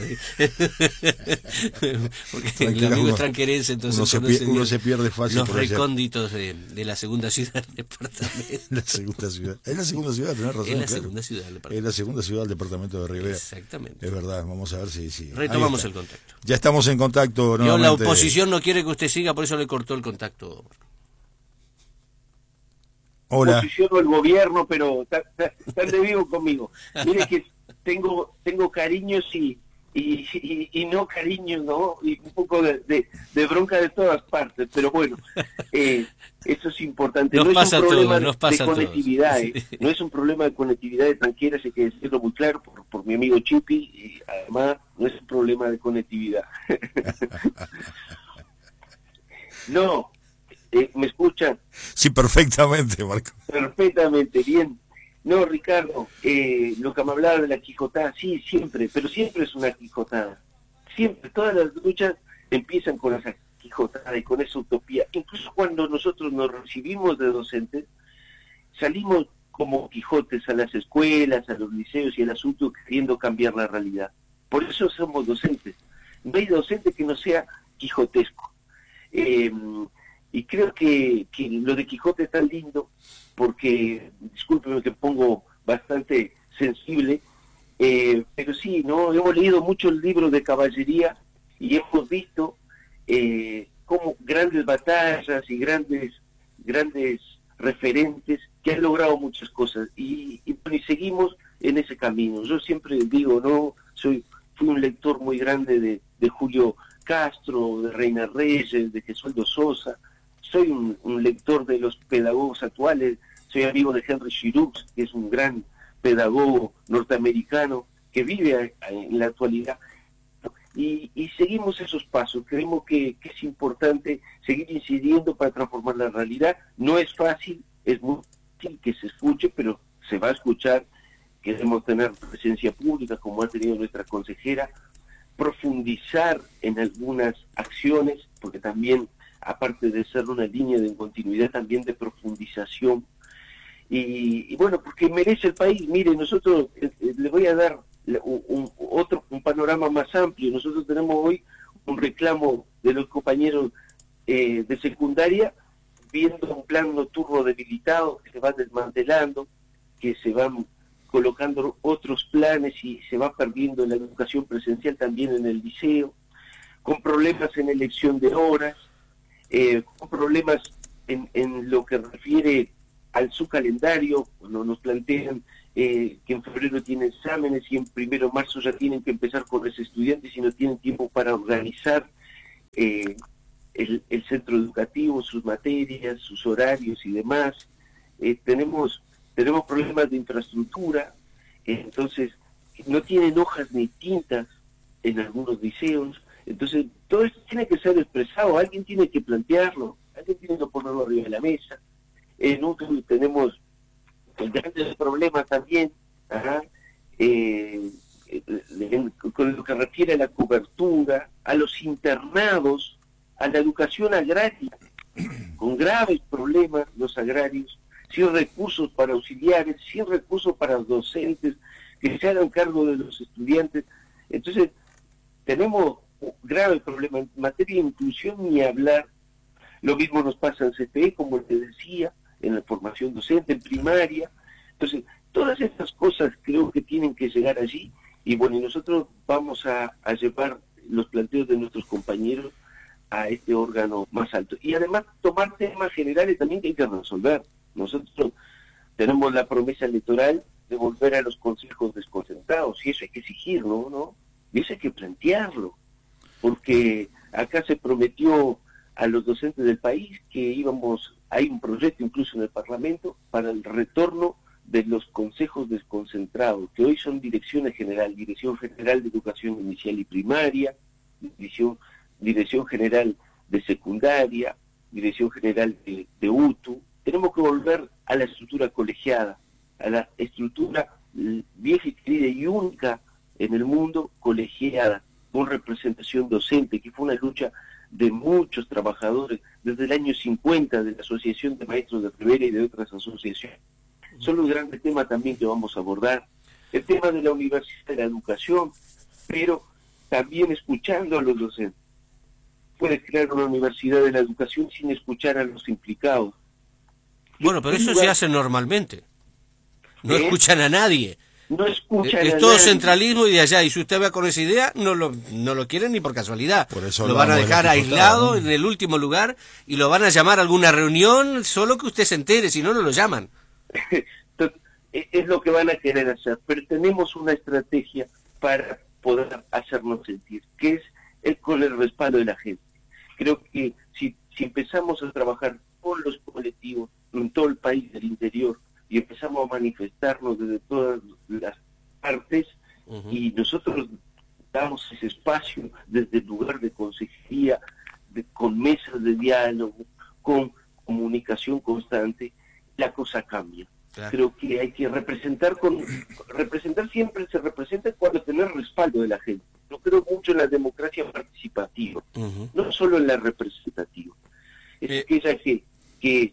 Porque el amigo es tranquerense, entonces uno se, pierde, uno se pierde fácil. Los recónditos de, de la segunda ciudad del departamento. La segunda ciudad. Es la segunda ciudad, tenés razón. Es la claro. segunda ciudad del departamento. Es la segunda ciudad del departamento de Rivera. Exactamente. Es verdad, vamos a ver si... si. Retomamos el contacto. Ya estamos en contacto. Yo, la oposición no quiere que usted siga, por eso le cortó el contacto. Hola. Oposición o el gobierno, pero están de vivo conmigo. Mire que tengo tengo cariños y y, y, y no cariños, ¿no? Y un poco de, de, de bronca de todas partes, pero bueno, eh, eso es importante. Nos no pasa es un problema todo, nos pasa de conectividad, todos. ¿eh? Sí. No es un problema de conectividad de Tranqueras, hay que decirlo muy claro por, por mi amigo Chipi, y además no es un problema de conectividad. No. Eh, ¿Me escuchan? Sí, perfectamente, Marco. Perfectamente, bien. No, Ricardo, eh, lo que me hablaba de la quijotada, sí, siempre, pero siempre es una quijotada. Siempre, todas las luchas empiezan con esa quijotada y con esa utopía. Incluso cuando nosotros nos recibimos de docentes, salimos como Quijotes a las escuelas, a los liceos y al asunto queriendo cambiar la realidad. Por eso somos docentes. No hay docente que no sea quijotesco. Eh, Y creo que, que lo de Quijote es tan lindo, porque, discúlpeme que pongo bastante sensible, eh, pero sí, ¿no? Hemos leído muchos libros de caballería y hemos visto eh, cómo grandes batallas y grandes grandes referentes que han logrado muchas cosas, y, y, y seguimos en ese camino. Yo siempre digo, no, soy fui un lector muy grande de, de Julio Castro, de Reina Reyes, de Gesualdo Sosa. Soy un, un lector de los pedagogos actuales, soy amigo de Henry Giroux, que es un gran pedagogo norteamericano que vive a, a, en la actualidad. Y, y seguimos esos pasos, creemos que, que es importante seguir incidiendo para transformar la realidad. No es fácil, es muy difícil que se escuche, pero se va a escuchar. Queremos tener presencia pública, como ha tenido nuestra consejera, profundizar en algunas acciones, porque también, aparte de ser una línea de continuidad, también de profundización. Y, y bueno, porque merece el país. Mire, nosotros eh, eh, le voy a dar un, un, otro un panorama más amplio. Nosotros tenemos hoy un reclamo de los compañeros eh, de secundaria, viendo un plan nocturno debilitado que se va desmantelando, que se van colocando otros planes y se va perdiendo la educación presencial también en el liceo, con problemas en elección de horas, eh, con problemas en, en lo que refiere al su calendario, cuando nos plantean eh, que en febrero tienen exámenes y en primero de marzo ya tienen que empezar con los estudiantes y no tienen tiempo para organizar eh, el, el centro educativo, sus materias, sus horarios y demás. Eh, tenemos, tenemos problemas de infraestructura, eh, entonces no tienen hojas ni tintas en algunos liceos, entonces todo esto tiene que ser expresado, alguien tiene que plantearlo, alguien tiene que ponerlo arriba de la mesa. En un tenemos grandes problemas también, ajá, eh, eh, con lo que refiere a la cobertura, a los internados, a la educación agraria, con graves problemas los agrarios, sin recursos para auxiliares, sin recursos para docentes que se hagan cargo de los estudiantes. Entonces, tenemos graves problemas en materia de inclusión, ni hablar. Lo mismo nos pasa en C P E, como te decía, en la formación docente, en primaria. Entonces, todas estas cosas creo que tienen que llegar allí, y bueno, y nosotros vamos a, a llevar los planteos de nuestros compañeros a este órgano más alto. Y además tomar temas generales también que hay que resolver. Nosotros tenemos la promesa electoral de volver a los consejos desconcentrados, y eso hay que exigirlo, ¿no? Y eso hay que plantearlo, porque acá se prometió a los docentes del país que íbamos, hay un proyecto incluso en el Parlamento para el retorno de los consejos desconcentrados, que hoy son direcciones general, Dirección General de Educación Inicial y Primaria, Dirección, Dirección General de Secundaria, Dirección General de, de U T U. Tenemos que volver a la estructura colegiada, a la estructura vieja y querida y única en el mundo, colegiada, con representación docente, que fue una lucha de muchos trabajadores desde el año cincuenta de la Asociación de Maestros de Primera y de otras asociaciones. Son los grandes temas también que vamos a abordar. El tema de la Universidad de la Educación, pero también escuchando a los docentes. Puedes crear una Universidad de la Educación sin escuchar a los implicados. Bueno, pero eso se hace normalmente. No ¿Eh? escuchan a nadie. No escuchan es a todo nadie. Centralismo y de allá. Y si usted va con esa idea, no lo, no lo quieren ni por casualidad. Por eso lo van a dejar aislado, ¿no?, en el último lugar, y lo van a llamar a alguna reunión, solo que usted se entere, si no, no lo llaman. Es lo que van a querer hacer, pero tenemos una estrategia para poder hacernos sentir, que es el, con el respaldo de la gente. Creo que si, si empezamos a trabajar con los colectivos en todo el país del interior y empezamos a manifestarnos desde todas las partes, uh-huh. y nosotros damos ese espacio desde el lugar de consejería, de, con mesas de diálogo, con comunicación constante, la cosa cambia. Claro. Creo que hay que representar con representar siempre se representa cuando tener respaldo de la gente. Yo creo mucho en la democracia participativa, uh-huh. no solo en la representativa. Es eh. aquella que, que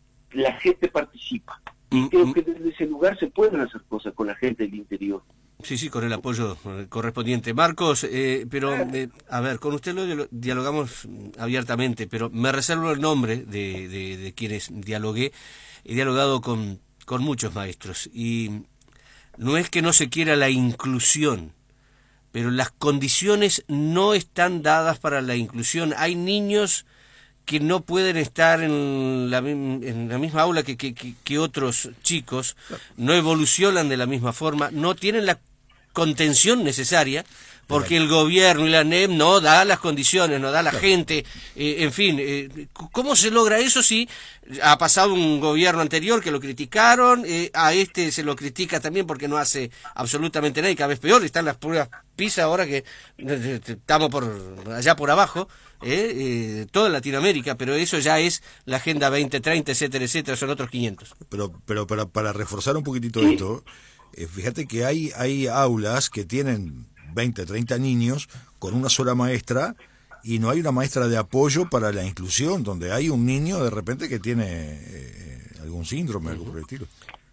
la gente participa. Y uh-huh. creo que desde ese lugar se pueden hacer cosas con la gente del interior. Sí, sí, con el apoyo correspondiente. Marcos, eh, pero, eh, a ver, con usted lo dialogamos abiertamente, pero me reservo el nombre de, de, de quienes dialogué. He dialogado con, con muchos maestros, y no es que no se quiera la inclusión, pero las condiciones no están dadas para la inclusión. Hay niños que no pueden estar en la, en la misma aula que, que, que otros chicos, no evolucionan de la misma forma, no tienen la contención necesaria, porque el gobierno y la N E M no da las condiciones, no da la gente, eh, en fin, eh, ¿cómo se logra eso si ha pasado un gobierno anterior que lo criticaron, eh, a este se lo critica también porque no hace absolutamente nada y cada vez peor, están las pruebas PISA ahora que eh, estamos por allá por abajo, eh, eh, toda Latinoamérica, pero eso ya es la Agenda veinte treinta, etcétera, etcétera, son otros quinientos. Pero, pero para, para reforzar un poquitito esto, eh, fíjate que hay, hay aulas que tienen veinte, treinta niños con una sola maestra y no hay una maestra de apoyo para la inclusión, donde hay un niño de repente que tiene eh, algún síndrome, algo por el estilo.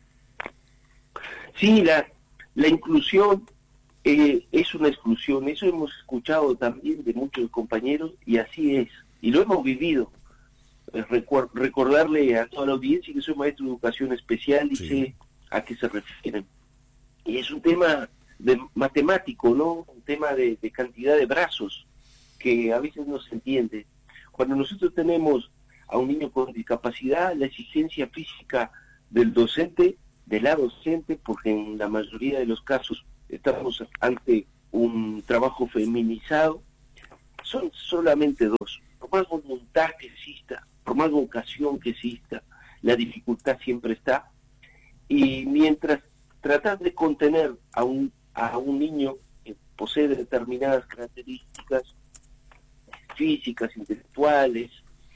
Sí, la, la inclusión eh, es una exclusión, eso hemos escuchado también de muchos compañeros y así es, y lo hemos vivido. Recu- recordarle a toda la audiencia que soy maestro de educación especial y sí. sé a qué se refieren. y es un tema de matemático, ¿no? Un tema de, de cantidad de brazos que a veces no se entiende. Cuando nosotros tenemos a un niño con discapacidad, la exigencia física del docente, de la docente, porque en la mayoría de los casos estamos ante un trabajo feminizado, son solamente dos. Por más voluntad que exista, por más vocación que exista, la dificultad siempre está. Y mientras tratar de contener a un, a un niño que posee determinadas características físicas, intelectuales,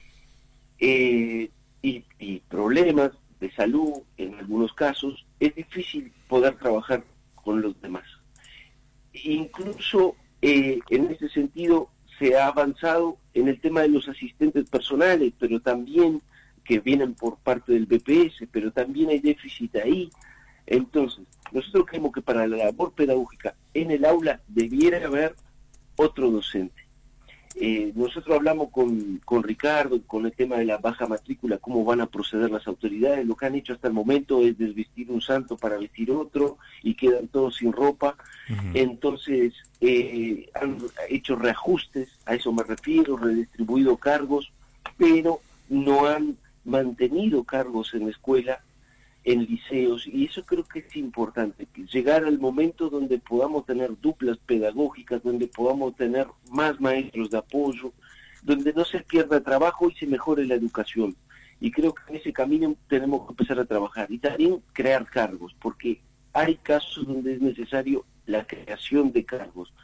eh, y, y problemas de salud en algunos casos, es difícil poder trabajar con los demás. Incluso eh, en ese sentido se ha avanzado en el tema de los asistentes personales, pero también que vienen por parte del B P S, pero también hay déficit ahí. Entonces, nosotros creemos que para la labor pedagógica en el aula debiera haber otro docente. Eh, nosotros hablamos con, con Ricardo con el tema de la baja matrícula, cómo van a proceder las autoridades. Lo que han hecho hasta el momento es desvestir un santo para vestir otro y quedan todos sin ropa. Uh-huh. Entonces eh, han hecho reajustes, a eso me refiero, redistribuido cargos, pero no han mantenido cargos en la escuela, en liceos, y eso creo que es importante, que llegar al momento donde podamos tener duplas pedagógicas, donde podamos tener más maestros de apoyo, donde no se pierda trabajo y se mejore la educación. Y creo que en ese camino tenemos que empezar a trabajar y también crear cargos, porque hay casos donde es necesario la creación de cargos.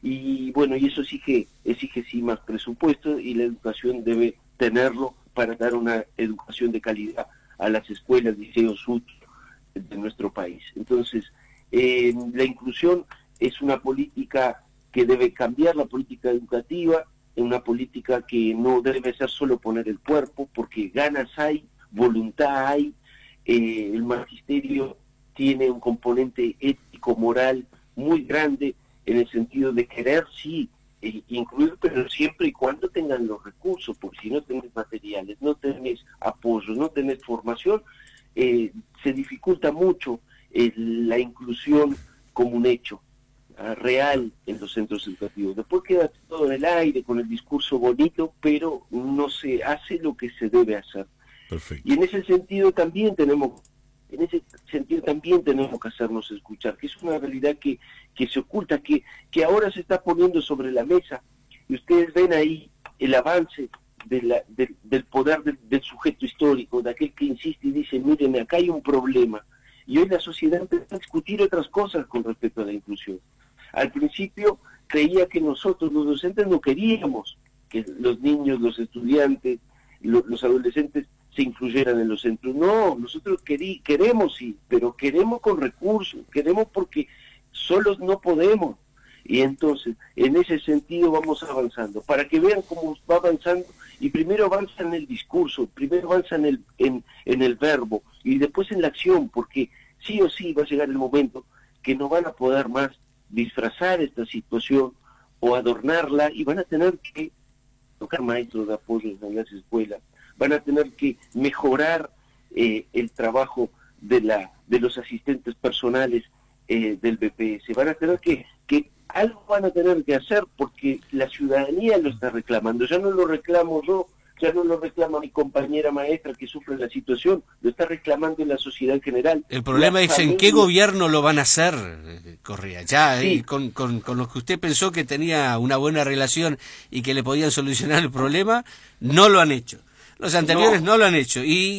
Y bueno, y eso exige, exige sí más presupuesto, y la educación debe tenerlo para dar una educación de calidad a las escuelas, liceos, U T de nuestro país. Entonces, eh, la inclusión es una política que debe cambiar la política educativa, es una política que no debe ser solo poner el cuerpo, porque ganas hay, voluntad hay, eh, el magisterio tiene un componente ético, moral muy grande, en el sentido de querer, sí, eh, incluir, pero siempre y cuando tengan los recursos, porque si no tenés materiales, no tenés apoyo, no tenés formación, eh, se dificulta mucho eh, la inclusión como un hecho uh, real en los centros educativos. Después queda todo en el aire con el discurso bonito, pero no se hace lo que se debe hacer. Perfecto. Y en ese sentido también tenemos En ese sentido también tenemos que hacernos escuchar, que es una realidad que, que se oculta, que, que ahora se está poniendo sobre la mesa, y ustedes ven ahí el avance de la, de, del poder del, del sujeto histórico, de aquel que insiste y dice, miren, acá hay un problema, y hoy la sociedad empieza a discutir otras cosas con respecto a la inclusión. Al principio creía que nosotros, los docentes, no queríamos que los niños, los estudiantes, lo, los adolescentes se incluyeran en los centros. No, nosotros querí, queremos sí, pero queremos con recursos, queremos porque solos no podemos. Y entonces, en ese sentido vamos avanzando, para que vean cómo va avanzando, y primero avanza en el discurso, primero avanza en el, en, en el verbo, y después en la acción, porque sí o sí va a llegar el momento que no van a poder más disfrazar esta situación o adornarla, y van a tener que tocar maestros de apoyo en las escuelas, van a tener que mejorar eh, el trabajo de la de los asistentes personales eh, del B P S, van a tener que, que algo van a tener que hacer porque la ciudadanía lo está reclamando, ya no lo reclamo yo, ya no lo reclama mi compañera maestra que sufre la situación, lo está reclamando la sociedad en general. El problema la es familia... en qué gobierno lo van a hacer, Correa. Ya, sí. eh, con, con, con los que usted pensó que tenía una buena relación y que le podían solucionar el problema, no lo han hecho. Los anteriores no. no lo han hecho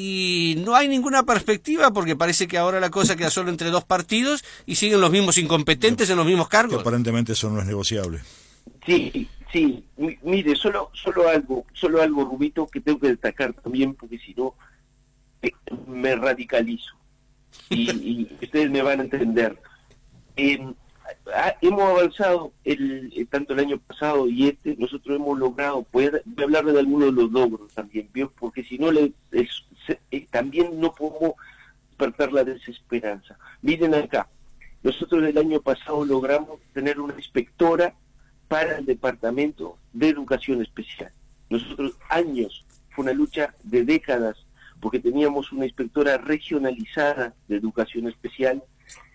y no hay ninguna perspectiva porque parece que ahora la cosa queda solo entre dos partidos y siguen los mismos incompetentes en los mismos cargos. Que aparentemente eso no es negociable. Sí, sí, M- mire, solo solo algo, solo algo, Rubito, que tengo que destacar también porque si no eh, me radicalizo y, y ustedes me van a entender. Eh, ha, hemos avanzado el, eh, tanto el año pasado y este, nosotros hemos logrado, poder, voy a hablar de algunos de los logros también, ¿vio? Porque si no, le, es, se, eh, también no podemos perder la desesperanza. Miren acá, nosotros el año pasado logramos tener una inspectora para el Departamento de Educación Especial. Nosotros años, fue una lucha de décadas, porque teníamos una inspectora regionalizada de Educación Especial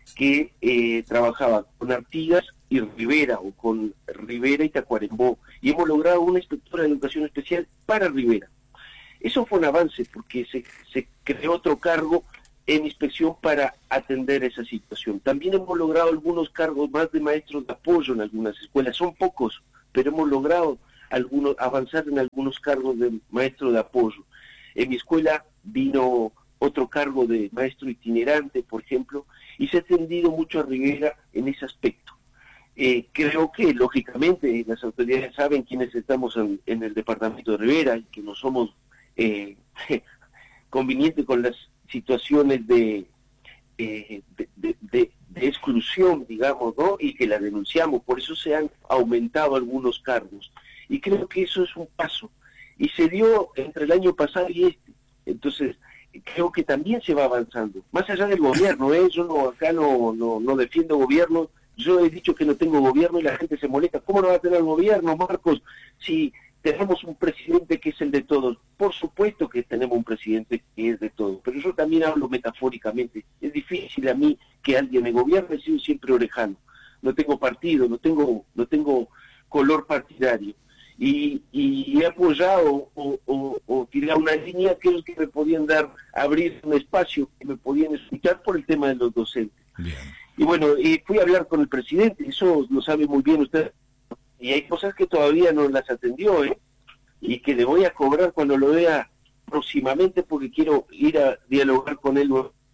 que eh, trabajaba con Artigas y Rivera, o con Rivera y Tacuarembó, y hemos logrado una inspectora de educación especial para Rivera. Eso fue un avance, porque se, se creó otro cargo en inspección para atender esa situación. También hemos logrado algunos cargos más de maestros de apoyo en algunas escuelas, son pocos, pero hemos logrado algunos, avanzar en algunos cargos de maestro de apoyo. En mi escuela vino otro cargo de maestro itinerante, por ejemplo, y se ha atendido mucho a Rivera en ese aspecto. Eh, creo que, lógicamente, las autoridades saben quiénes estamos en, en el departamento de Rivera y que no somos eh, convenientes con las situaciones de, eh, de, de, de, de exclusión, digamos, ¿no? Y que la denunciamos, por eso se han aumentado algunos cargos. Y creo que eso es un paso. Y se dio entre el año pasado y este. Entonces, creo que también se va avanzando. Más allá del gobierno, ¿eh? Yo no, acá no, no, no defiendo gobierno. Yo he dicho que no tengo gobierno y la gente se molesta. ¿Cómo no va a tener gobierno, Marcos, si tenemos un presidente que es el de todos? Por supuesto que tenemos un presidente que es de todos, pero yo también hablo metafóricamente. Es difícil a mí que alguien me gobierne, he sido siempre orejano. No tengo partido, no tengo, no tengo color partidario. Y, y he apoyado o, o, o tirado una línea a aquellos que me podían dar, abrir un espacio, que me podían escuchar por el tema de los docentes. Bien. Y bueno, y fui a hablar con el presidente, eso lo sabe muy bien usted, y hay cosas que todavía no las atendió, ¿eh? Y que le voy a cobrar cuando lo vea próximamente, porque quiero ir a dialogar con él,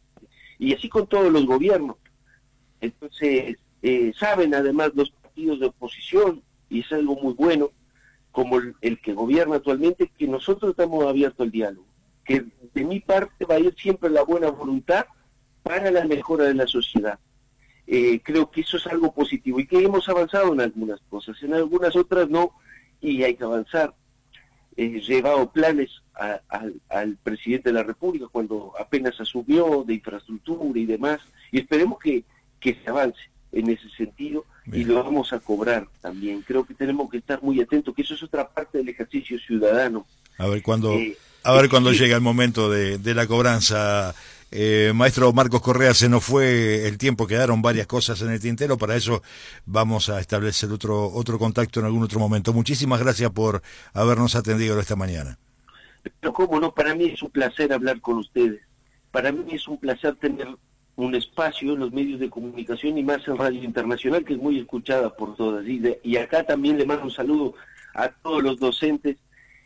y así con todos los gobiernos. Entonces, eh, saben además los partidos de oposición, y es algo muy bueno, como el, el que gobierna actualmente, que nosotros estamos abiertos al diálogo, que de mi parte va a ir siempre la buena voluntad para la mejora de la sociedad. Eh, creo que eso es algo positivo y que hemos avanzado en algunas cosas, en algunas otras no, y hay que avanzar. He llevado planes a, a, al presidente de la República cuando apenas asumió, de infraestructura y demás, y esperemos que, que se avance en ese sentido. Bien. Y lo vamos a cobrar también. Creo que tenemos que estar muy atentos, que eso es otra parte del ejercicio ciudadano. A ver cuándo, eh, a ver cuándo sí. llega el momento de, de la cobranza. Eh, maestro Marcos Correa, se nos fue el tiempo, quedaron varias cosas en el tintero, para eso vamos a establecer otro otro contacto en algún otro momento. Muchísimas gracias por habernos atendido esta mañana. Pero cómo no, para mí es un placer hablar con ustedes. Para mí es un placer tener un espacio en los medios de comunicación y más en Radio Internacional, que es muy escuchada por todas. Y, de, y acá también le mando un saludo a todos los docentes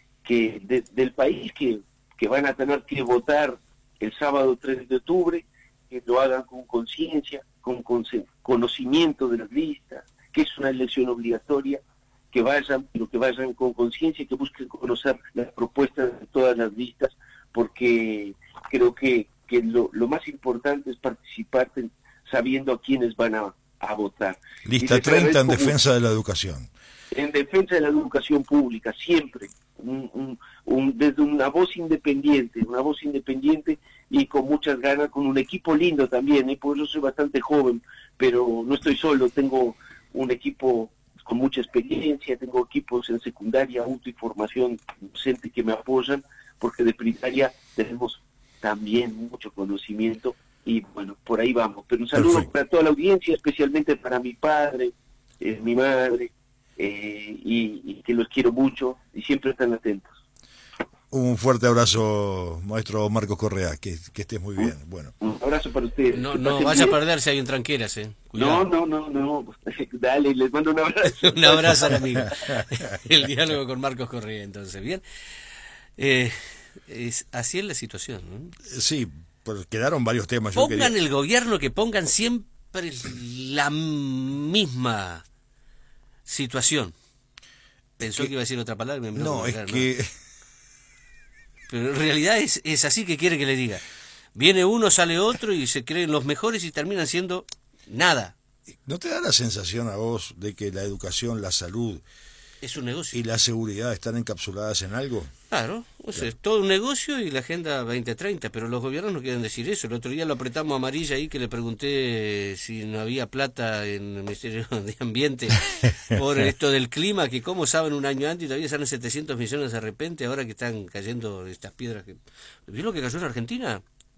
que de, del país que, que van a tener que votar el sábado tres de octubre, que lo hagan con conciencia, con, con conocimiento de las listas, que es una elección obligatoria, que vayan, pero que vayan con conciencia y que busquen conocer las propuestas de todas las listas, porque creo que, que lo, lo más importante es participar en, sabiendo a quiénes van a, a votar. Lista treinta en defensa de la educación. En defensa de la educación pública, siempre. Un, un, un, desde una voz independiente, una voz independiente y con muchas ganas, con un equipo lindo también, ¿eh? Porque yo soy bastante joven, pero no estoy solo, tengo un equipo con mucha experiencia, tengo equipos en secundaria, auto y formación docente que me apoyan, porque de primaria tenemos también mucho conocimiento y bueno, por ahí vamos. Pero un saludo Perfecto. Para toda la audiencia, especialmente para mi padre, eh, mi madre, Eh, y, y que los quiero mucho y siempre están atentos. Un fuerte abrazo, maestro Marcos Correa, que, que estés muy bien. Bueno, un abrazo para ustedes. No, no vaya bien. A perderse ahí en Tranqueras, eh. No, no, no, no. Dale, les mando un abrazo. Un abrazo al amigo. El diálogo con Marcos Correa, entonces, bien. Eh, es, así es la situación, ¿no? Sí, pues quedaron varios temas. Pongan Yo quería... el gobierno, que pongan siempre la misma situación. Pensó que, que iba a decir otra palabra y me No, es que... ¿no? Pero en realidad es, es así que quiere que le diga. Viene uno, sale otro y se creen los mejores y terminan siendo nada. ¿No te da la sensación a vos de que la educación, la salud es un negocio y la seguridad están encapsuladas en algo? Claro, o sea, claro. Es todo un negocio y la Agenda veinte treinta, pero los gobiernos no quieren decir eso. El otro día lo apretamos a Amarilla ahí, que le pregunté si no había plata en el Ministerio de Ambiente por esto del clima, que cómo saben un año antes y todavía salen setecientos millones de repente, ahora que están cayendo estas piedras. Que... ¿Vio lo que cayó en Argentina?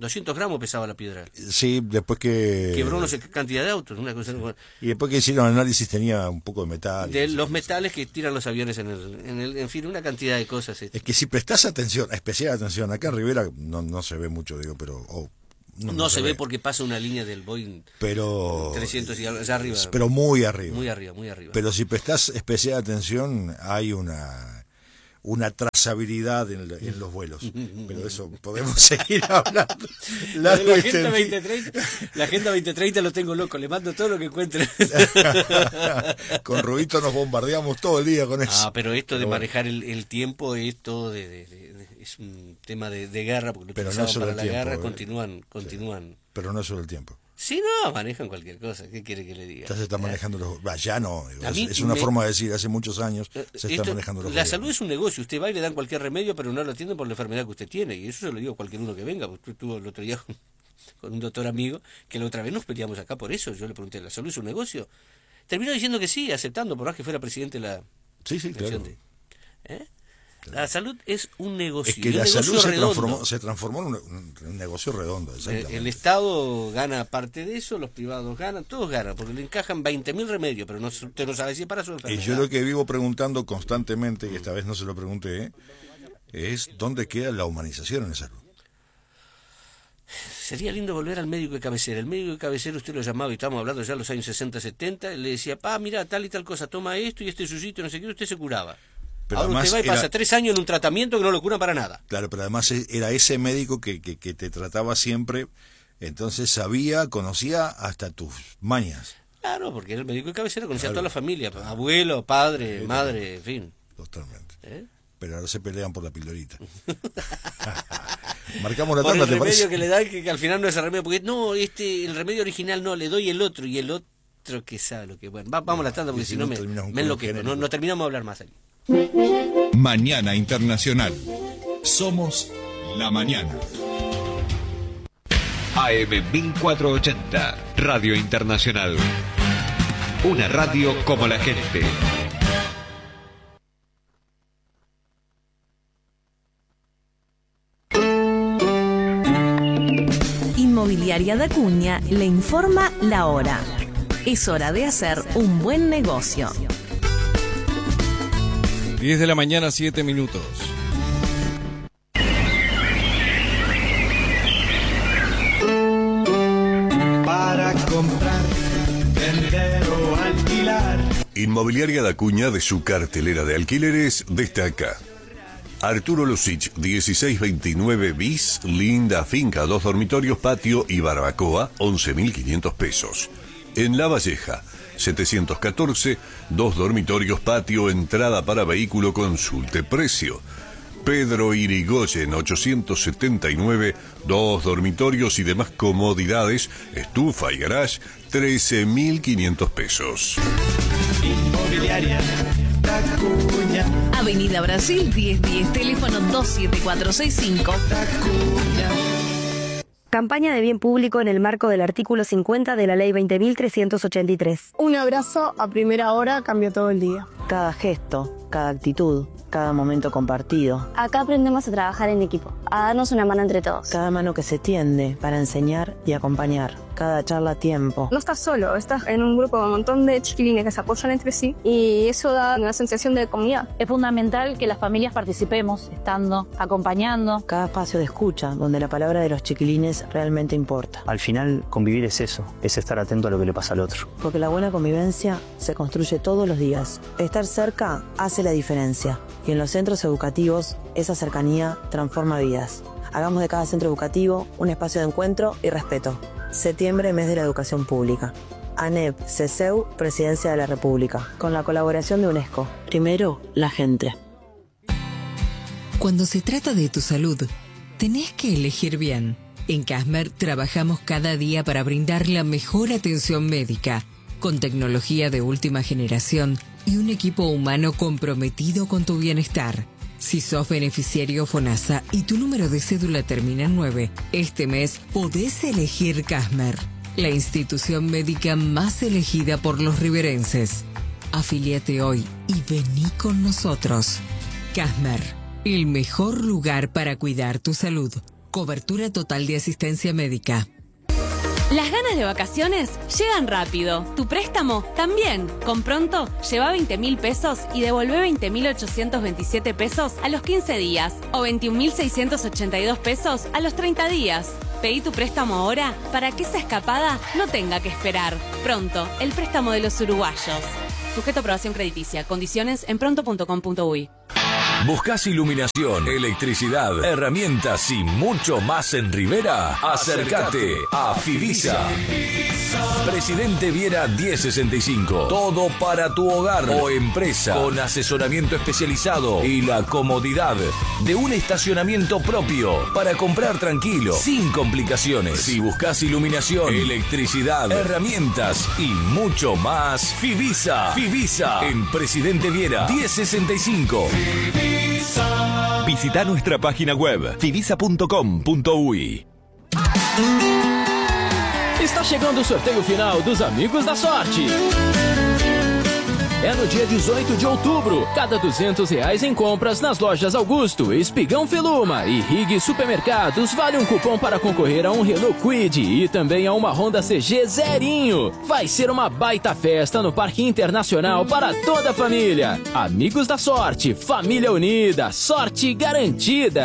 doscientos gramos pesaba la piedra. Sí, después que... Quebró no sé qué cantidad de autos. Una cosa... Y después que hicieron el análisis tenía un poco de metal. De los metales que tiran los aviones en el, en el... En fin, una cantidad de cosas. Es que si prestás atención, especial atención, acá en Rivera no, no se ve mucho, digo, pero... Oh, no, no, no se, se ve, ve porque pasa una línea del Boeing pero, trescientos y allá arriba. Pero muy arriba. Muy arriba, muy arriba. Pero si prestás especial atención, hay una... una trazabilidad en, en los vuelos, pero eso podemos seguir hablando. La, la, agenda veinte treinta, la Agenda veinte treinta lo tengo loco, le mando todo lo que encuentre. Con Rubito nos bombardeamos todo el día con eso. Ah, pero esto pero de bueno. manejar el, el tiempo, esto de, de, de, de, es un tema de, de guerra, porque lo pero no para la tiempo, guerra, eh. continúan, continúan. Sí. Pero no es solo el tiempo. Sí, no, manejan cualquier cosa. ¿Qué quiere que le diga? Ya se está manejando los... Bah, ya no, es, es una me... forma de decir, hace muchos años se está Esto, manejando los La gobiernos. salud es un negocio, usted va y le dan cualquier remedio, pero no lo atienden por la enfermedad que usted tiene, y eso se lo digo a cualquier uno que venga, porque estuvo el otro día con, con un doctor amigo, que la otra vez nos peleamos acá por eso, yo le pregunté, ¿la salud es un negocio? Terminó diciendo que sí, aceptando, por más que fuera presidente de la... Sí, sí, claro. De, ¿eh? La salud es un negocio. Es que la salud se transformó, se transformó en un, un negocio redondo. El, el Estado gana parte de eso, los privados ganan, todos ganan, porque le encajan veinte mil remedios, pero no, usted no sabe si es para su enfermedad. Y yo lo que vivo preguntando constantemente, y esta vez no se lo pregunté, es ¿dónde queda la humanización en la salud? Sería lindo volver al médico de cabecera. El médico de cabecera usted lo llamaba, y estábamos hablando ya en los años sesenta, setenta, le decía, pa, mira, tal y tal cosa, toma esto y este suyito, no sé qué, usted se curaba. Pero ahora usted va y pasa era, tres años en un tratamiento que no lo curan para nada. Claro, pero además era ese médico que, que, que te trataba siempre, entonces sabía, conocía hasta tus mañas. Claro, porque era el médico de cabecera, conocía claro, a toda la familia, claro. Abuelo, padre, claro, madre, en fin. Totalmente. ¿Eh? Pero ahora se pelean por la pildorita. Marcamos la por tanda, el ¿te remedio parece? Que le dan, que, que al final no es el remedio, porque no, este, el remedio original no, le doy el otro, y el otro que sabe lo que... Bueno, va, vamos a la tanda, porque si no me, me enloquezco, no, no terminamos de hablar más aquí. Mañana Internacional. Somos la mañana. A M mil cuatrocientos ochenta, Radio Internacional. Una radio como la gente. Inmobiliaria da Acuña le informa la hora. Es hora de hacer un buen negocio. diez de la mañana, siete minutos. Para comprar, vender o alquilar. Inmobiliaria da Acuña, de su cartelera de alquileres, destaca Arturo Lucich, dieciséis veintinueve bis, linda finca, dos dormitorios, patio y barbacoa, once mil quinientos pesos. En La Valleja, setecientos catorce, dos dormitorios, patio, entrada para vehículo, consulte precio. Pedro Irigoyen, ochocientos setenta y nueve, dos dormitorios y demás comodidades, estufa y garage, trece mil quinientos pesos. Inmobiliaria da Acuña. Avenida Brasil diez diez, teléfono dos siete cuatro seis cinco. Da Acuña. Campaña de bien público en el marco del artículo cincuenta de la Ley veinte mil trescientos ochenta y tres. Un abrazo a primera hora cambió todo el día. Cada gesto, cada actitud, cada momento compartido. Acá aprendemos a trabajar en equipo, a darnos una mano entre todos. Cada mano que se tiende para enseñar y acompañar. Cada charla a tiempo. No estás solo, estás en un grupo con un montón de chiquilines que se apoyan entre sí y eso da una sensación de comunidad. Es fundamental que las familias participemos, estando, acompañando. Cada espacio de escucha, donde la palabra de los chiquilines realmente importa. Al final, convivir es eso, es estar atento a lo que le pasa al otro. Porque la buena convivencia se construye todos los días. Estar cerca hace la diferencia. Y en los centros educativos, esa cercanía transforma vidas. Hagamos de cada centro educativo un espacio de encuentro y respeto. Septiembre, mes de la educación pública. ANEP, CESEU, Presidencia de la República. Con la colaboración de UNESCO. Primero, la gente. Cuando se trata de tu salud, tenés que elegir bien. En Casmer trabajamos cada día para brindar la mejor atención médica, con tecnología de última generación y un equipo humano comprometido con tu bienestar. Si sos beneficiario FONASA y tu número de cédula termina en nueve, este mes podés elegir Casmer, la institución médica más elegida por los riverenses. Afíliate hoy y vení con nosotros. Casmer, el mejor lugar para cuidar tu salud. Cobertura total de asistencia médica. Las ganas de vacaciones llegan rápido. Tu préstamo también. Con Pronto, lleva veinte mil pesos y devolvé veinte mil ochocientos veintisiete pesos a los quince días o veintiún mil seiscientos ochenta y dos pesos a los treinta días. Pedí tu préstamo ahora para que esa escapada no tenga que esperar. Pronto, el préstamo de los uruguayos. Sujeto a aprobación crediticia. Condiciones en pronto punto com punto uy. ¿Buscas iluminación, electricidad, herramientas y mucho más en Rivera? Acércate a Fivisa. Presidente Viera diez sesenta y cinco. Todo para tu hogar o empresa, con asesoramiento especializado y la comodidad de un estacionamiento propio para comprar tranquilo, sin complicaciones. Si buscas iluminación, electricidad, herramientas y mucho más, Fivisa. Fivisa en Presidente Viera diez sesenta y cinco. Visita nuestra página web fivisa punto com ponto uy. Está chegando o sorteio final dos Amigos da Sorte. É no dia dezoito de outubro. Cada duzentos reais em compras nas lojas Augusto, Espigão Feluma e Rig Supermercados vale um cupom para concorrer a um Renault Kwid e também a uma Honda C G zerinho. Vai ser uma baita festa no Parque Internacional para toda a família. Amigos da Sorte, família unida, sorte garantida.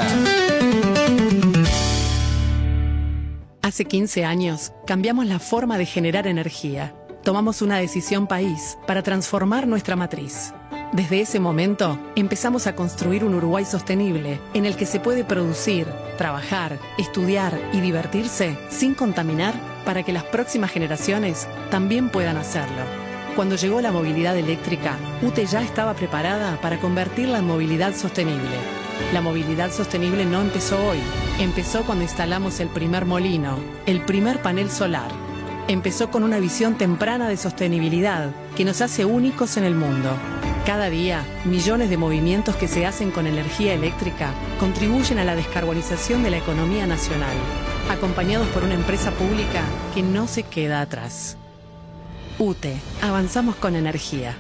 Hace quince años cambiamos la forma de generar energía. Tomamos una decisión país para transformar nuestra matriz. Desde ese momento, empezamos a construir un Uruguay sostenible en el que se puede producir, trabajar, estudiar y divertirse sin contaminar para que las próximas generaciones también puedan hacerlo. Cuando llegó la movilidad eléctrica, U T E ya estaba preparada para convertirla en movilidad sostenible. La movilidad sostenible no empezó hoy, empezó cuando instalamos el primer molino, el primer panel solar. Empezó con una visión temprana de sostenibilidad que nos hace únicos en el mundo. Cada día, millones de movimientos que se hacen con energía eléctrica contribuyen a la descarbonización de la economía nacional, acompañados por una empresa pública que no se queda atrás. U T E, avanzamos con energía.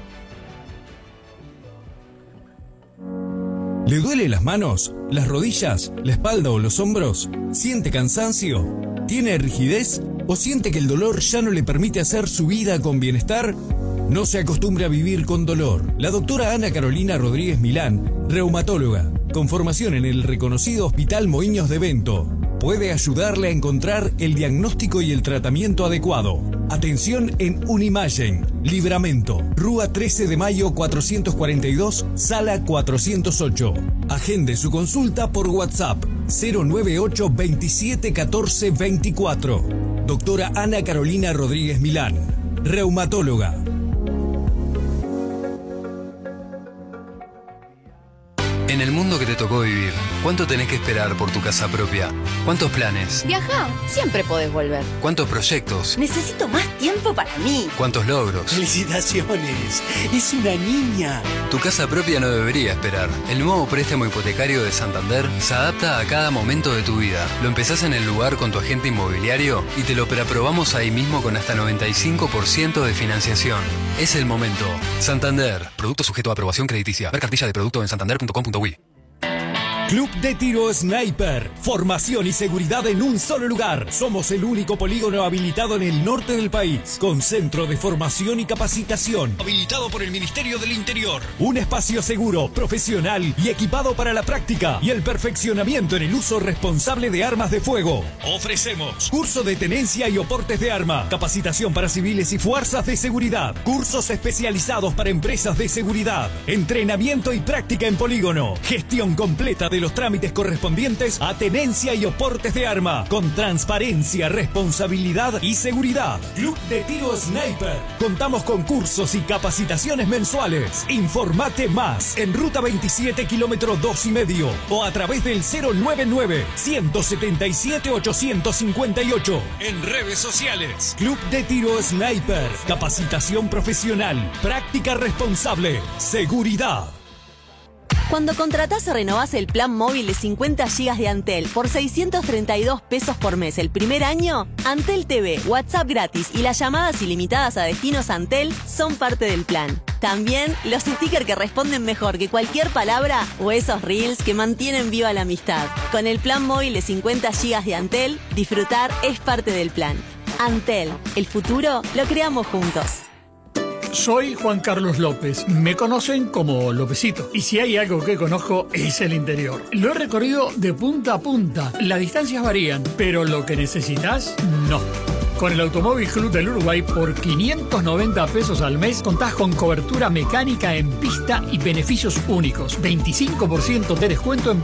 ¿Le duele las manos, las rodillas, la espalda o los hombros? ¿Siente cansancio? ¿Tiene rigidez? ¿O siente que el dolor ya no le permite hacer su vida con bienestar? No se acostumbre a vivir con dolor. La doctora Ana Carolina Rodríguez Milán, reumatóloga, con formación en el reconocido Hospital Moinhos de Bento, puede ayudarle a encontrar el diagnóstico y el tratamiento adecuado. Atención en Unimagen, Libramento, Rúa trece de mayo cuatrocientos cuarenta y dos, sala cuatrocientos ocho. Agende su consulta por WhatsApp cero nueve ocho veintisiete catorce veinticuatro. Doctora Ana Carolina Rodríguez Milán, reumatóloga. En el mundo que te tocó vivir, ¿cuánto tenés que esperar por tu casa propia? ¿Cuántos planes? Viajá, siempre podés volver. ¿Cuántos proyectos? Necesito más tiempo para mí. ¿Cuántos logros? ¡Felicitaciones! ¡Es una niña! Tu casa propia no debería esperar. El nuevo préstamo hipotecario de Santander se adapta a cada momento de tu vida. Lo empezás en el lugar con tu agente inmobiliario y te lo preaprobamos ahí mismo con hasta noventa y cinco por ciento de financiación. Es el momento. Santander. Producto sujeto a aprobación crediticia. Ver cartilla de producto en santander punto com punto uy. Club de Tiro Sniper. Formación y seguridad en un solo lugar. Somos el único polígono habilitado en el norte del país, con centro de formación y capacitación. Habilitado por el Ministerio del Interior. Un espacio seguro, profesional y equipado para la práctica y el perfeccionamiento en el uso responsable de armas de fuego. Ofrecemos curso de tenencia y oportes de arma, capacitación para civiles y fuerzas de seguridad, cursos especializados para empresas de seguridad, entrenamiento y práctica en polígono, gestión completa de de los trámites correspondientes a tenencia y oportes de arma, con transparencia, responsabilidad y seguridad. Club de Tiro Sniper. Contamos con cursos y capacitaciones mensuales. Informate más en Ruta veintisiete, kilómetro dos y medio, o a través del cero nueve nueve, ciento setenta y siete, ochocientos cincuenta y ocho. En redes sociales. Club de Tiro Sniper. Capacitación profesional, práctica responsable, seguridad. Cuando contratás o renovás el plan móvil de cincuenta gigas de Antel por seiscientos treinta y dos pesos por mes el primer año, Antel T V, WhatsApp gratis y las llamadas ilimitadas a destinos Antel son parte del plan. También los stickers que responden mejor que cualquier palabra o esos reels que mantienen viva la amistad. Con el plan móvil de cincuenta gigas de Antel, disfrutar es parte del plan. Antel, el futuro lo creamos juntos. Soy Juan Carlos López. Me conocen como Lópezito. Y si hay algo que conozco es el interior. Lo he recorrido de punta a punta. Las distancias varían, pero lo que necesitas, no. Con el Automóvil Club del Uruguay, por quinientos noventa pesos al mes, contás con cobertura mecánica en pista y beneficios únicos. veinticinco por ciento de descuento en